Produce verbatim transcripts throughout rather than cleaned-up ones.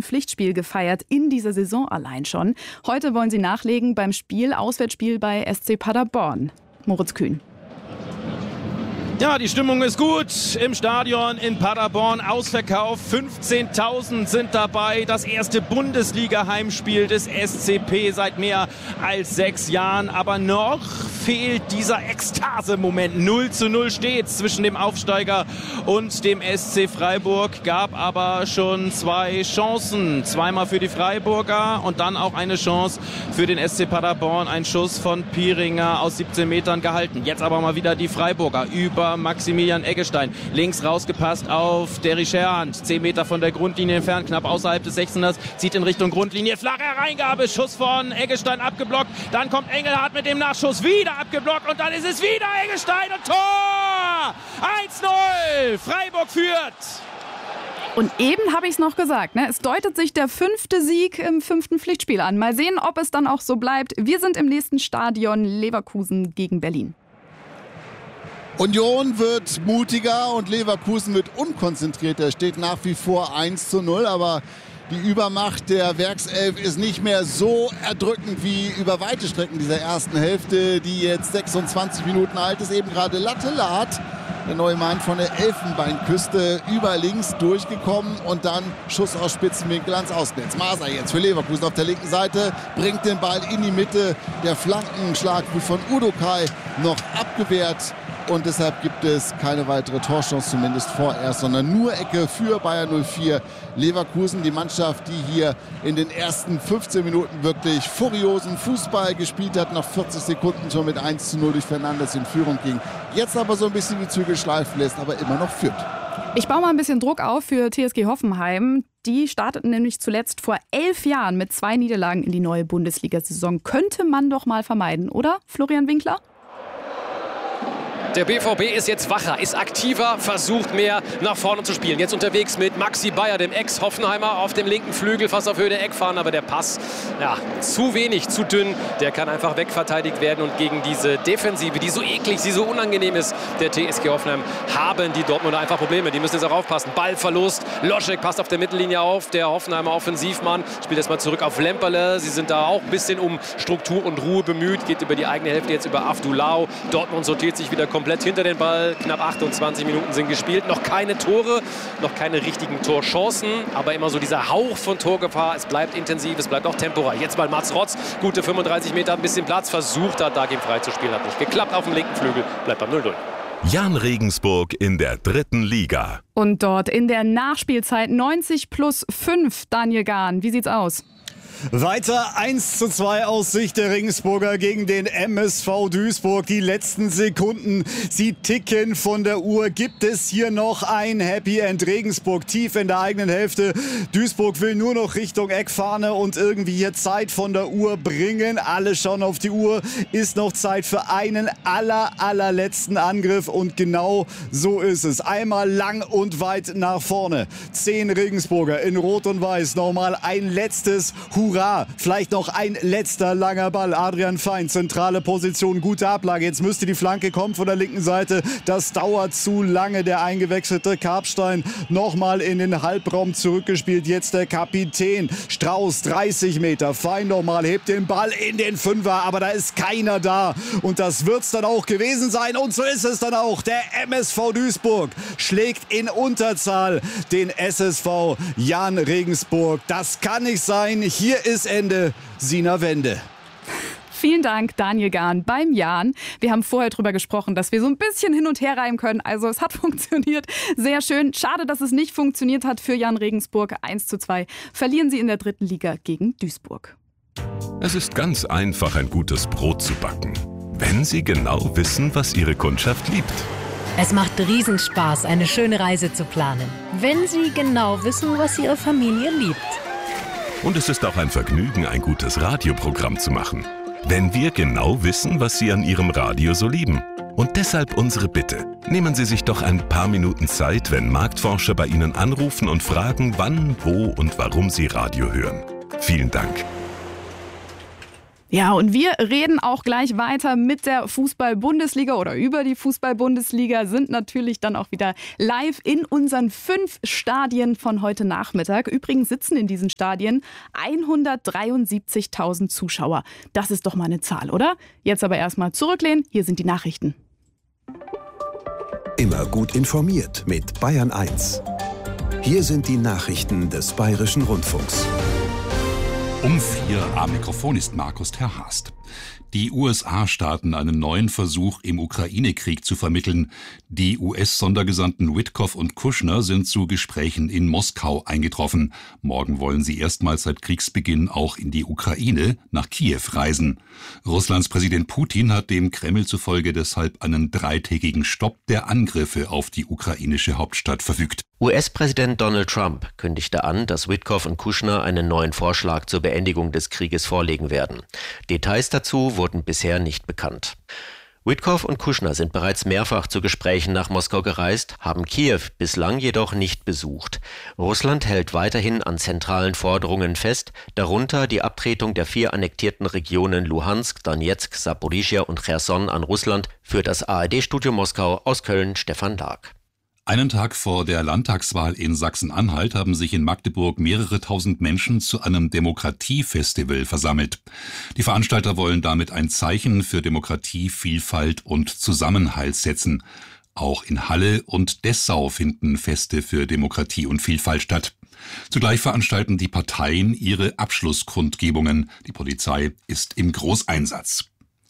Pflichtspiel gefeiert in dieser Saison allein schon. Heute wollen sie nachlegen beim Spiel, Auswärtsspiel bei S C Paderborn. Moritz Kühn. Ja, die Stimmung ist gut im Stadion in Paderborn, ausverkauft. fünfzehntausend sind dabei. Das erste Bundesliga-Heimspiel des S C P seit mehr als sechs Jahren. Aber noch fehlt dieser Ekstase-Moment. null zu null steht's zwischen dem Aufsteiger und dem S C Freiburg. Gab aber schon zwei Chancen. Zweimal für die Freiburger und dann auch eine Chance für den S C Paderborn. Ein Schuss von Pieringer aus siebzehn Metern gehalten. Jetzt aber mal wieder die Freiburger über Maximilian Eggestein. Links rausgepasst auf Derry Scherhand. zehn Meter von der Grundlinie entfernt, knapp außerhalb des sechzehner. Zieht in Richtung Grundlinie. Flache Reingabe. Schuss von Eggestein abgeblockt. Dann kommt Engelhardt mit dem Nachschuss. Wieder abgeblockt. Und dann ist es wieder Eggestein. Und Tor! eins null. Freiburg führt. Und eben habe ich es noch gesagt, ne? Es deutet sich der fünfte Sieg im fünften Pflichtspiel an. Mal sehen, ob es dann auch so bleibt. Wir sind im nächsten Stadion, Leverkusen gegen Berlin. Union wird mutiger und Leverkusen wird unkonzentrierter. Steht nach wie vor eins zu null, aber die Übermacht der Werkself ist nicht mehr so erdrückend wie über weite Strecken dieser ersten Hälfte, die jetzt sechsundzwanzig Minuten alt ist. Eben gerade Latte Laat, der neue Mann von der Elfenbeinküste, über links durchgekommen und dann Schuss aus Spitzenwinkel ans Außennetz. Maser jetzt für Leverkusen auf der linken Seite, bringt den Ball in die Mitte. Der Flankenschlag wird von Udokai noch abgewehrt. Und deshalb gibt es keine weitere Torchance, zumindest vorerst, sondern nur Ecke für Bayer null vier Leverkusen. Die Mannschaft, die hier in den ersten fünfzehn Minuten wirklich furiosen Fußball gespielt hat, nach vierzig Sekunden schon mit eins zu null durch Fernandes in Führung ging. Jetzt aber so ein bisschen die Zügel schleifen lässt, aber immer noch führt. Ich baue mal ein bisschen Druck auf für T S G Hoffenheim. Die starteten nämlich zuletzt vor elf Jahren mit zwei Niederlagen in die neue Bundesliga-Saison. Könnte man doch mal vermeiden, oder, Florian Winkler? Der B V B ist jetzt wacher, ist aktiver, versucht mehr nach vorne zu spielen. Jetzt unterwegs mit Maxi Bayer, dem Ex-Hoffenheimer, auf dem linken Flügel, fast auf Höhe der Eckfahne. Aber der Pass, ja, zu wenig, zu dünn. Der kann einfach wegverteidigt werden. Und gegen diese Defensive, die so eklig, die so unangenehm ist, der T S G Hoffenheim, haben die Dortmunder einfach Probleme. Die müssen jetzt auch aufpassen. Ballverlust, Loschek passt auf der Mittellinie auf. Der Hoffenheimer Offensivmann spielt jetzt mal zurück auf Lemperle. Sie sind da auch ein bisschen um Struktur und Ruhe bemüht. Geht über die eigene Hälfte jetzt über Afdulau. Dortmund sortiert sich wieder komplett hinter den Ball. Knapp achtundzwanzig Minuten sind gespielt. Noch keine Tore, noch keine richtigen Torchancen. Aber immer so dieser Hauch von Torgefahr. Es bleibt intensiv, es bleibt auch temporar. Jetzt mal Mats Rotz. Gute fünfunddreißig Meter, ein bisschen Platz. Versucht hat, Dagim frei zu spielen. Hat nicht geklappt auf dem linken Flügel. Bleibt beim null null. Jan Regensburg in der dritten Liga. Und dort in der Nachspielzeit neunzig plus fünf. Daniel Gahn, wie sieht's aus? Weiter eins zu zwei aus Sicht der Regensburger gegen den M S V Duisburg. Die letzten Sekunden, sie ticken von der Uhr. Gibt es hier noch ein Happy End? Regensburg tief in der eigenen Hälfte. Duisburg will nur noch Richtung Eckfahne und irgendwie hier Zeit von der Uhr bringen. Alle schauen auf die Uhr. Ist noch Zeit für einen aller, allerletzten Angriff. Und genau so ist es. Einmal lang und weit nach vorne. Zehn Regensburger in Rot und Weiß. Nochmal ein letztes Hurra. Vielleicht noch ein letzter langer Ball. Adrian Fein, zentrale Position, gute Ablage. Jetzt müsste die Flanke kommen von der linken Seite. Das dauert zu lange. Der eingewechselte Karpstein nochmal in den Halbraum zurückgespielt. Jetzt der Kapitän Strauß, dreißig Meter. Fein nochmal, hebt den Ball in den Fünfer. Aber da ist keiner da. Und das wird's dann auch gewesen sein. Und so ist es dann auch. Der M S V Duisburg schlägt in Unterzahl den S S V Jan Regensburg. Das kann nicht sein. Hier ist Ende. Sina Wende. Vielen Dank, Daniel Gahn beim Jan. Wir haben vorher drüber gesprochen, dass wir so ein bisschen hin und her reimen können. Also es hat funktioniert. Sehr schön. Schade, dass es nicht funktioniert hat für Jan Regensburg. eins zu zwei verlieren sie in der dritten Liga gegen Duisburg. Es ist ganz einfach, ein gutes Brot zu backen. Wenn Sie genau wissen, was Ihre Kundschaft liebt. Es macht Riesenspaß, eine schöne Reise zu planen. Wenn Sie genau wissen, was Ihre Familie liebt. Und es ist auch ein Vergnügen, ein gutes Radioprogramm zu machen. Wenn wir genau wissen, was Sie an Ihrem Radio so lieben. Und deshalb unsere Bitte. Nehmen Sie sich doch ein paar Minuten Zeit, wenn Marktforscher bei Ihnen anrufen und fragen, wann, wo und warum Sie Radio hören. Vielen Dank. Ja, und wir reden auch gleich weiter mit der Fußball-Bundesliga oder über die Fußball-Bundesliga, sind natürlich dann auch wieder live in unseren fünf Stadien von heute Nachmittag. Übrigens sitzen in diesen Stadien hundertdreiundsiebzigtausend Zuschauer. Das ist doch mal eine Zahl, oder? Jetzt aber erstmal zurücklehnen, hier sind die Nachrichten. Immer gut informiert mit Bayern eins. Hier sind die Nachrichten des Bayerischen Rundfunks. Um vier am Mikrofon ist Markus Terhast. Die U S A starten einen neuen Versuch, im Ukraine-Krieg zu vermitteln. Die U S-Sondergesandten Witkoff und Kushner sind zu Gesprächen in Moskau eingetroffen. Morgen wollen sie erstmals seit Kriegsbeginn auch in die Ukraine, nach Kiew reisen. Russlands Präsident Putin hat dem Kreml zufolge deshalb einen dreitägigen Stopp der Angriffe auf die ukrainische Hauptstadt verfügt. U S-Präsident Donald Trump kündigte an, dass Witkoff und Kushner einen neuen Vorschlag zur Beendigung des Krieges vorlegen werden. Details dazu wurden bisher nicht bekannt. Witkoff und Kushner sind bereits mehrfach zu Gesprächen nach Moskau gereist, haben Kiew bislang jedoch nicht besucht. Russland hält weiterhin an zentralen Forderungen fest, darunter die Abtretung der vier annektierten Regionen Luhansk, Donetsk, Saporischschja und Cherson an Russland. Für das A R D-Studio Moskau aus Köln Stefan Lark. Einen Tag vor der Landtagswahl in Sachsen-Anhalt haben sich in Magdeburg mehrere tausend Menschen zu einem Demokratiefestival versammelt. Die Veranstalter wollen damit ein Zeichen für Demokratie, Vielfalt und Zusammenhalt setzen. Auch in Halle und Dessau finden Feste für Demokratie und Vielfalt statt. Zugleich veranstalten die Parteien ihre Abschlusskundgebungen. Die Polizei ist im Großeinsatz.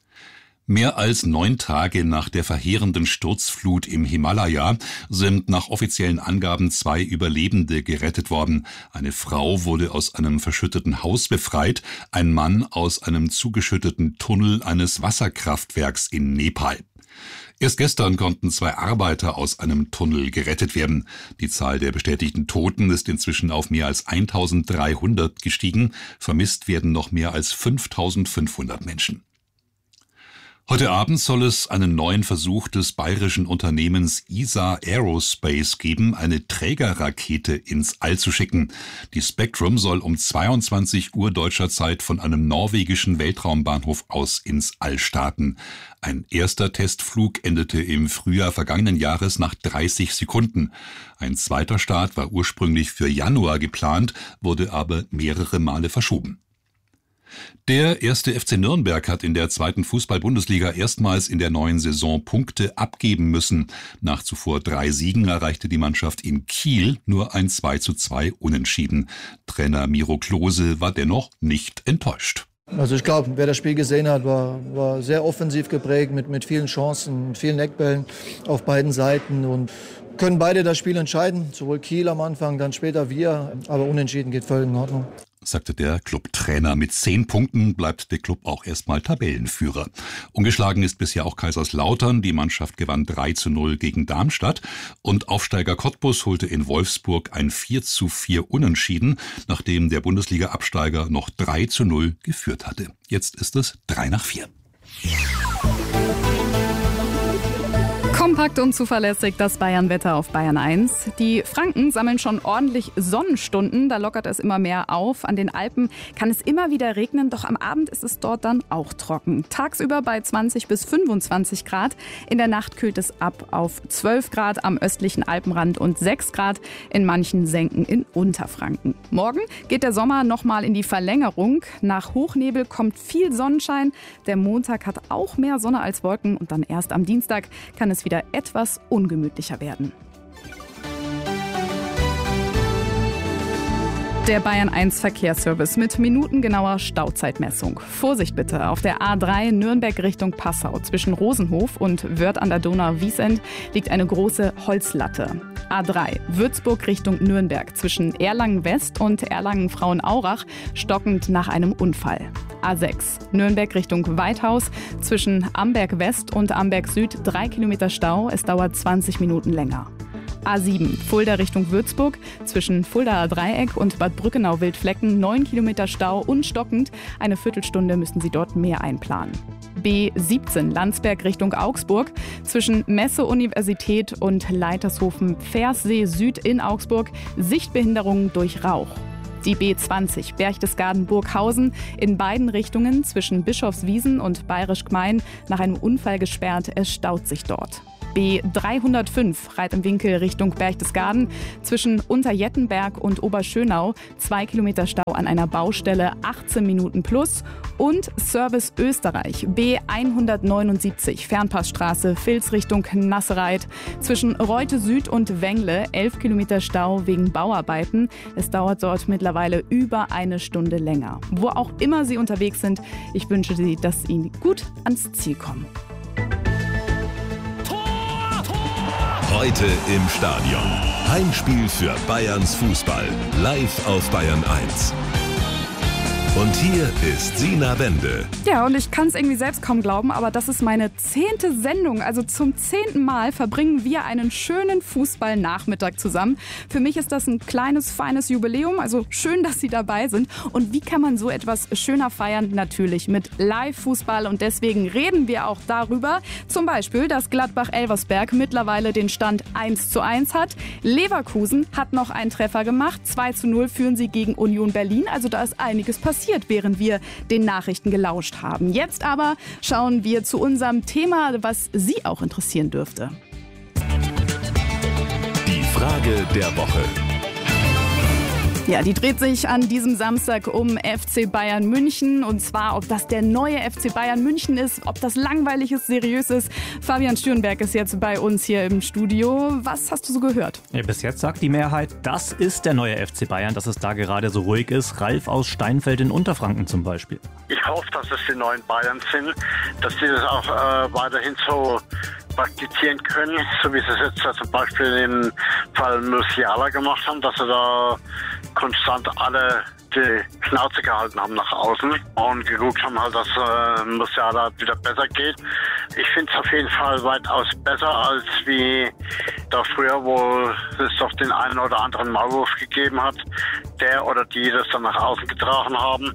Mehr als neun Tage nach der verheerenden Sturzflut im Himalaya sind nach offiziellen Angaben zwei Überlebende gerettet worden. Eine Frau wurde aus einem verschütteten Haus befreit, ein Mann aus einem zugeschütteten Tunnel eines Wasserkraftwerks in Nepal. Erst gestern konnten zwei Arbeiter aus einem Tunnel gerettet werden. Die Zahl der bestätigten Toten ist inzwischen auf mehr als eintausenddreihundert gestiegen. Vermisst werden noch mehr als fünftausendfünfhundert Menschen. Heute Abend soll es einen neuen Versuch des bayerischen Unternehmens E S A Aerospace geben, eine Trägerrakete ins All zu schicken. Die Spectrum soll um zweiundzwanzig Uhr deutscher Zeit von einem norwegischen Weltraumbahnhof aus ins All starten. Ein erster Testflug endete im Frühjahr vergangenen Jahres nach dreißig Sekunden. Ein zweiter Start war ursprünglich für Januar geplant, wurde aber mehrere Male verschoben. Der erste F C Nürnberg hat in der zweiten Fußball-Bundesliga erstmals in der neuen Saison Punkte abgeben müssen. Nach zuvor drei Siegen erreichte die Mannschaft in Kiel nur ein zwei zu zwei Unentschieden. Trainer Miro Klose war dennoch nicht enttäuscht. Also ich glaube, wer das Spiel gesehen hat, war, war sehr offensiv geprägt mit, mit vielen Chancen, mit vielen Eckbällen auf beiden Seiten und können beide das Spiel entscheiden. Sowohl Kiel am Anfang, dann später wir, aber unentschieden geht völlig in Ordnung. Sagte der Clubtrainer. Mit zehn Punkten bleibt der Club auch erstmal Tabellenführer. Ungeschlagen ist bisher auch Kaiserslautern. Die Mannschaft gewann drei zu null gegen Darmstadt. Und Aufsteiger Cottbus holte in Wolfsburg ein vier zu vier Unentschieden, nachdem der Bundesliga-Absteiger noch drei zu null geführt hatte. Jetzt ist es drei nach vier. Kompakt und zuverlässig das Bayern-Wetter auf Bayern eins. Die Franken sammeln schon ordentlich Sonnenstunden, da lockert es immer mehr auf. An den Alpen kann es immer wieder regnen, doch am Abend ist es dort dann auch trocken. Tagsüber bei zwanzig bis fünfundzwanzig Grad, in der Nacht kühlt es ab auf zwölf Grad am östlichen Alpenrand und sechs Grad in manchen Senken in Unterfranken. Morgen geht der Sommer nochmal in die Verlängerung. Nach Hochnebel kommt viel Sonnenschein. Der Montag hat auch mehr Sonne als Wolken und dann erst am Dienstag kann es wieder etwas ungemütlicher werden. Der Bayern eins Verkehrsservice mit minutengenauer Stauzeitmessung. Vorsicht bitte, auf der A drei Nürnberg Richtung Passau zwischen Rosenhof und Wörth an der Donau-Wiesent liegt eine große Holzlatte. A drei Würzburg Richtung Nürnberg zwischen Erlangen-West und Erlangen-Frauenaurach stockend nach einem Unfall. A sechs Nürnberg Richtung Weithaus zwischen Amberg-West und Amberg-Süd drei Kilometer Stau, es dauert zwanzig Minuten länger. A sieben Fulda Richtung Würzburg zwischen Fuldaer Dreieck und Bad Brückenau-Wildflecken neun Kilometer Stau und stockend. Eine Viertelstunde müssen Sie dort mehr einplanen. B siebzehn Landsberg Richtung Augsburg zwischen Messe-Universität und Leitershofen-Pferssee Süd in Augsburg Sichtbehinderung durch Rauch. Die B zwanzig Berchtesgaden-Burghausen in beiden Richtungen zwischen Bischofswiesen und Bayerisch Gmein nach einem Unfall gesperrt. Es staut sich dort. B dreihundertfünf Reit im Winkel Richtung Berchtesgaden zwischen Unterjettenberg und Oberschönau. Zwei Kilometer Stau an einer Baustelle, achtzehn Minuten plus. Und Service Österreich B hundertneunundsiebzig Fernpassstraße Vils Richtung Nassereit zwischen Reute Süd und Wengle. elf Kilometer Stau wegen Bauarbeiten. Es dauert dort mittlerweile über eine Stunde länger. Wo auch immer Sie unterwegs sind, ich wünsche Sie, dass Sie gut ans Ziel kommen. Heute im Stadion. Heimspiel für Bayerns Fußball. Live auf Bayern eins. Und hier ist Sina Wende. Ja, und ich kann es irgendwie selbst kaum glauben, aber das ist meine zehnte Sendung. Also zum zehnten Mal verbringen wir einen schönen Fußballnachmittag zusammen. Für mich ist das ein kleines, feines Jubiläum. Also schön, dass Sie dabei sind. Und wie kann man so etwas schöner feiern? Natürlich mit Live-Fußball. Und deswegen reden wir auch darüber. Zum Beispiel, dass Gladbach-Elversberg mittlerweile den Stand eins zu eins hat. Leverkusen hat noch einen Treffer gemacht. zwei zu null führen sie gegen Union Berlin. Also da ist einiges passiert, während wir den Nachrichten gelauscht haben. Jetzt aber schauen wir zu unserem Thema, was Sie auch interessieren dürfte. Die Frage der Woche. Ja, die dreht sich an diesem Samstag um F C Bayern München. Und zwar, ob das der neue F C Bayern München ist, ob das langweilig ist, seriös ist. Fabian Stürenberg ist jetzt bei uns hier im Studio. Was hast du so gehört? Ja, bis jetzt sagt die Mehrheit, das ist der neue F C Bayern, dass es da gerade so ruhig ist. Ralf aus Steinfeld in Unterfranken zum Beispiel. Ich hoffe, dass es die neuen Bayern sind, dass sie das auch äh, weiterhin so praktizieren können, so wie sie es jetzt äh, zum Beispiel im Fall Musiala gemacht haben, dass sie da konstant alle die Schnauze gehalten haben nach außen und geguckt haben, halt, dass äh, Musiala wieder besser geht. Ich finde es auf jeden Fall weitaus besser als wie da früher, wo es doch den einen oder anderen Maulwurf gegeben hat, der oder die das dann nach außen getragen haben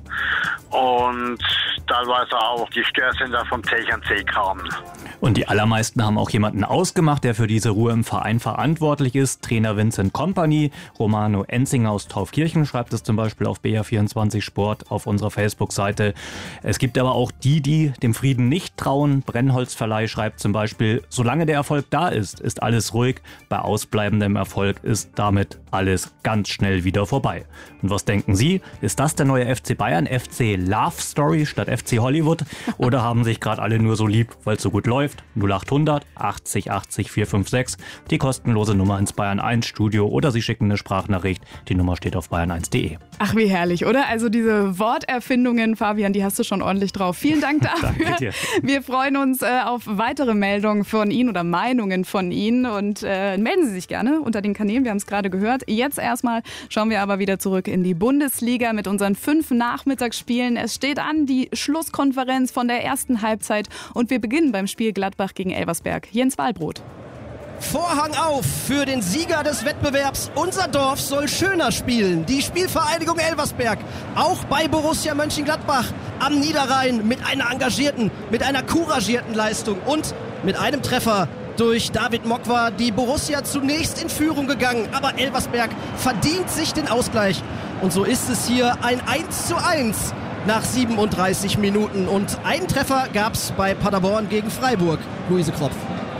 und teilweise auch die Störsender vom Tegernsee kamen. Und die allermeisten haben auch jemanden ausgemacht, der für diese Ruhe im Verein verantwortlich ist. Trainer Vincent Kompany, Romano Enzinger aus Taufkirchen schreibt es zum Beispiel auf B R vierundzwanzig Sport auf unserer Facebook-Seite. Es gibt aber auch die, die dem Frieden nicht trauen. Brennholzverleih schreibt zum Beispiel, solange der Erfolg da ist, ist alles ruhig. Bei ausbleibendem Erfolg ist damit alles ganz schnell wieder vorbei. Und was denken Sie? Ist das der neue F C Bayern? F C Love Story statt F C Hollywood? Oder haben sich gerade alle nur so lieb, weil es so gut läuft? null acht hundert achtzig achtzig vier fünf sechs, die kostenlose Nummer ins Bayern eins Studio oder Sie schicken eine Sprachnachricht. Die Nummer steht auf bayern eins punkt de. Ach, wie herrlich, oder? Also diese Worterfindungen, Fabian, die hast du schon ordentlich drauf. Vielen Dank dafür. Danke dir. Wir freuen uns äh, auf weitere Meldungen von Ihnen oder Meinungen von Ihnen und äh, melden Sie sich gerne unter den Kanälen. Wir haben es gerade gehört. Jetzt erstmal schauen wir aber wieder zurück in die Bundesliga mit unseren fünf Nachmittagsspielen. Es steht an die Schlusskonferenz von der ersten Halbzeit und wir beginnen beim Spiel Gladbach gegen Elversberg. Jens Wahlbrot. Vorhang auf für den Sieger des Wettbewerbs. Unser Dorf soll schöner spielen. Die Spielvereinigung Elversberg, auch bei Borussia Mönchengladbach am Niederrhein mit einer engagierten, mit einer couragierten Leistung und mit einem Treffer durch David Mokwa. Die Borussia zunächst in Führung gegangen, aber Elversberg verdient sich den Ausgleich. Und so ist es hier ein eins zu eins nach siebenunddreißig Minuten. Und einen Treffer gab es bei Paderborn gegen Freiburg. Luise Kropf.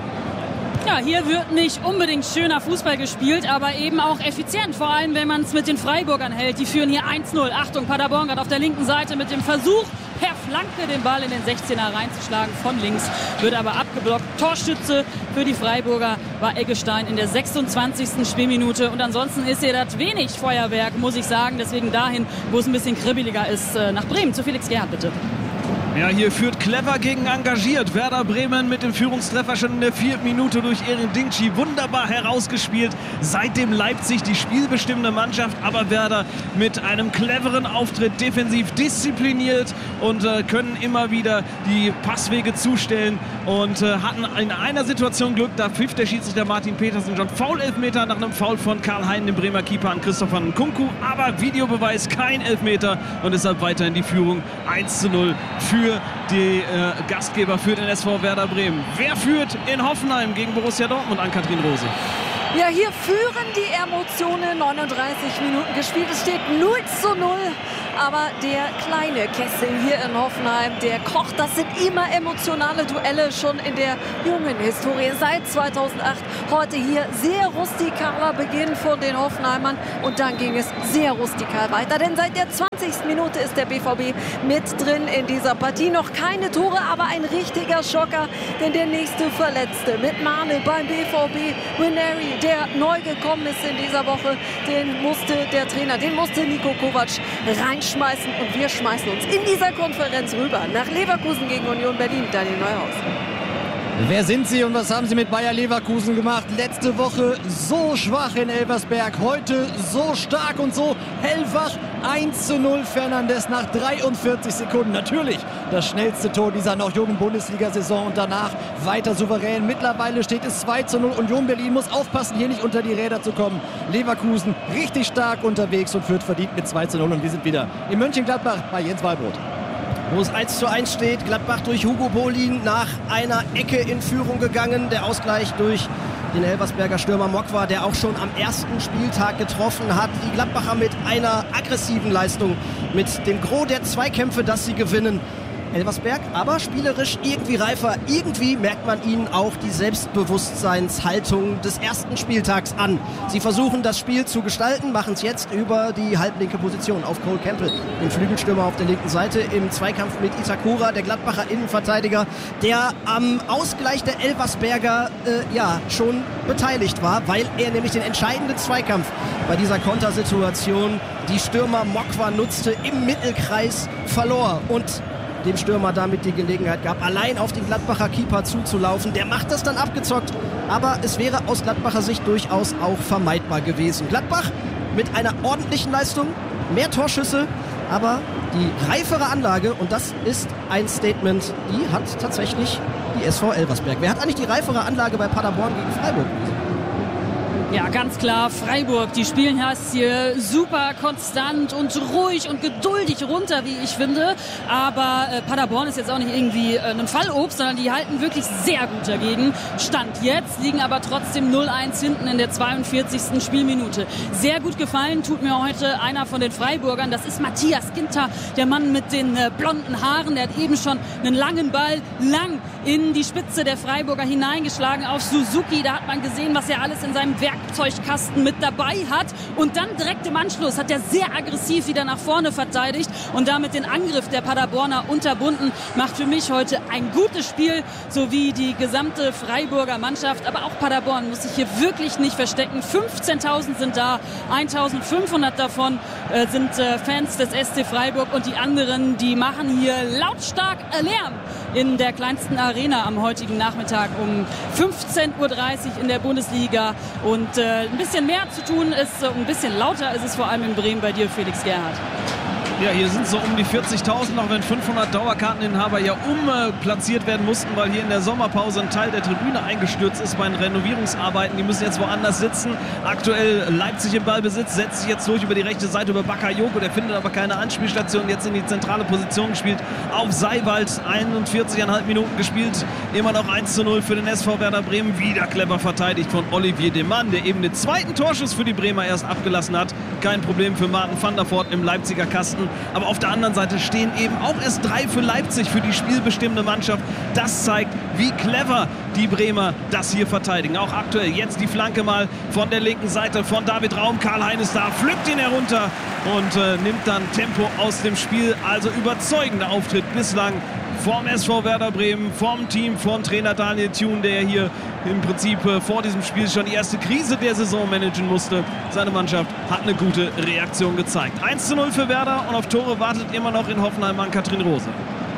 Ja, hier wird nicht unbedingt schöner Fußball gespielt, aber eben auch effizient. Vor allem, wenn man es mit den Freiburgern hält. Die führen hier eins null. Achtung, Paderborn gerade auf der linken Seite mit dem Versuch, per Flanke den Ball in den sechzehner reinzuschlagen. Von links wird aber abgeblockt. Torschütze für die Freiburger war Eggestein in der sechsundzwanzigsten Spielminute. Und ansonsten ist hier das wenig Feuerwerk, muss ich sagen. Deswegen dahin, wo es ein bisschen kribbeliger ist, nach Bremen. Zu Felix Gerhardt, bitte. Ja, hier führt clever gegen engagiert. Werder Bremen mit dem Führungstreffer schon in der vierten Minute durch Erin Dingchi. Wunderbar herausgespielt. Seitdem Leipzig die spielbestimmende Mannschaft, aber Werder mit einem cleveren Auftritt, defensiv diszipliniert und äh, können immer wieder die Passwege zustellen und äh, hatten in einer Situation Glück. Da pfiff der Schiedsrichter Martin Petersen schon Foul-Elfmeter nach einem Foul von Karl Hein, dem Bremer Keeper, an Christopher Nkunku. Aber Videobeweis, kein Elfmeter und deshalb weiterhin die Führung eins zu null für die äh, Gastgeber, für den S V Werder Bremen. Wer führt in Hoffenheim gegen Borussia Dortmund? An Kathrin Rose. Ja, hier führen die Emotionen. neununddreißig Minuten gespielt. Es steht null zu null. Aber der kleine Kessel hier in Hoffenheim, der kocht. Das sind immer emotionale Duelle schon in der jungen Historie. Seit zweitausendacht. Heute hier sehr rustikaler Beginn von den Hoffenheimern. Und dann ging es sehr rustikal weiter. Denn seit der zwanzigsten Minute ist der B V B mit drin in dieser Partie. Noch keine Tore, aber ein richtiger Schocker. Denn der nächste Verletzte mit Mane beim B V B, Ranieri, der neu gekommen ist in dieser Woche, den musste der Trainer, den musste Niko Kovac reinschmeißen. Und wir schmeißen uns in dieser Konferenz rüber nach Leverkusen gegen Union Berlin. Daniel Neuhaus. Wer sind sie und was haben sie mit Bayer Leverkusen gemacht? Letzte Woche so schwach in Elversberg, heute so stark und so hellwach. eins zu null Fernandes nach dreiundvierzig Sekunden. Natürlich das schnellste Tor dieser noch jungen Bundesliga-Saison und danach weiter souverän. Mittlerweile steht es zwei zu null. Union Berlin muss aufpassen, hier nicht unter die Räder zu kommen. Leverkusen richtig stark unterwegs und führt verdient mit zwei zu null. Und wir sind wieder in Mönchengladbach bei Jens Wallbrot. Wo es eins zu eins steht, Gladbach durch Hugo Bolin nach einer Ecke in Führung gegangen. Der Ausgleich durch den Elversberger Stürmer Mokwa, der auch schon am ersten Spieltag getroffen hat. Die Gladbacher mit einer aggressiven Leistung, mit dem Gros der Zweikämpfe, dass sie gewinnen. Elversberg, aber spielerisch irgendwie reifer. Irgendwie merkt man ihnen auch die Selbstbewusstseinshaltung des ersten Spieltags an. Sie versuchen das Spiel zu gestalten, machen es jetzt über die halblinke Position auf Cole Campbell, den Flügelstürmer auf der linken Seite im Zweikampf mit Itakura, der Gladbacher Innenverteidiger, der am Ausgleich der Elversberger äh, ja schon beteiligt war, weil er nämlich den entscheidenden Zweikampf bei dieser Kontersituation, die Stürmer Mokwa nutzte, im Mittelkreis verlor und dem Stürmer damit die Gelegenheit gab, allein auf den Gladbacher Keeper zuzulaufen. Der macht das dann abgezockt, aber es wäre aus Gladbacher Sicht durchaus auch vermeidbar gewesen. Gladbach mit einer ordentlichen Leistung, mehr Torschüsse, aber die reifere Anlage, und das ist ein Statement, die hat tatsächlich die S V Elversberg. Wer hat eigentlich die reifere Anlage bei Paderborn gegen Freiburg? Ja, ganz klar, Freiburg. Die spielen das hier super konstant und ruhig und geduldig runter, wie ich finde. Aber äh, Paderborn ist jetzt auch nicht irgendwie äh, ein Fallobst, sondern die halten wirklich sehr gut dagegen. Stand jetzt, liegen aber trotzdem null eins hinten in der zweiundvierzigsten Spielminute. Sehr gut gefallen tut mir heute einer von den Freiburgern. Das ist Matthias Ginter, der Mann mit den äh, blonden Haaren. Der hat eben schon einen langen Ball lang in die Spitze der Freiburger hineingeschlagen auf Suzuki. Da hat man gesehen, was er alles in seinem Werkzeugkasten mit dabei hat. Und dann direkt im Anschluss hat er sehr aggressiv wieder nach vorne verteidigt und damit den Angriff der Paderborner unterbunden. Macht für mich heute ein gutes Spiel, sowie die gesamte Freiburger Mannschaft. Aber auch Paderborn muss sich hier wirklich nicht verstecken. fünfzehntausend sind da, eintausendfünfhundert davon äh, sind äh, Fans des S C Freiburg und die anderen, die machen hier lautstark Lärm in der kleinsten Arena am heutigen Nachmittag um fünfzehn Uhr dreißig in der Bundesliga. Und äh, ein bisschen mehr zu tun ist, äh, ein bisschen lauter ist es vor allem in Bremen bei dir, Felix Gerhardt. Ja, hier sind so um die vierzigtausend, auch wenn fünfhundert Dauerkarteninhaber ja umplatziert werden mussten, weil hier in der Sommerpause ein Teil der Tribüne eingestürzt ist bei den Renovierungsarbeiten. Die müssen jetzt woanders sitzen. Aktuell Leipzig im Ballbesitz, setzt sich jetzt durch über die rechte Seite über Bakayoko. Der findet aber keine Anspielstation, jetzt in die zentrale Position gespielt. Auf Seiwald, einundvierzig Komma fünf Minuten gespielt. Immer noch eins zu null für den S V Werder Bremen. Wieder clever verteidigt von Olivier Demann, der eben den zweiten Torschuss für die Bremer erst abgelassen hat. Kein Problem für Martin van der Voort im Leipziger Kasten. Aber auf der anderen Seite stehen eben auch erst drei für Leipzig, für die spielbestimmende Mannschaft. Das zeigt, wie clever die Bremer das hier verteidigen. Auch aktuell jetzt die Flanke mal von der linken Seite von David Raum. Karl-Heinz ist da, pflückt ihn herunter und äh, nimmt dann Tempo aus dem Spiel. Also überzeugender Auftritt bislang vom S V Werder Bremen, vom Team, vom Trainer Daniel Thune, der hier im Prinzip äh, vor diesem Spiel schon die erste Krise der Saison managen musste. Seine Mannschaft hat eine gute Reaktion gezeigt. eins zu null für Werder und auf Tore wartet immer noch in Hoffenheim an Katrin Rose.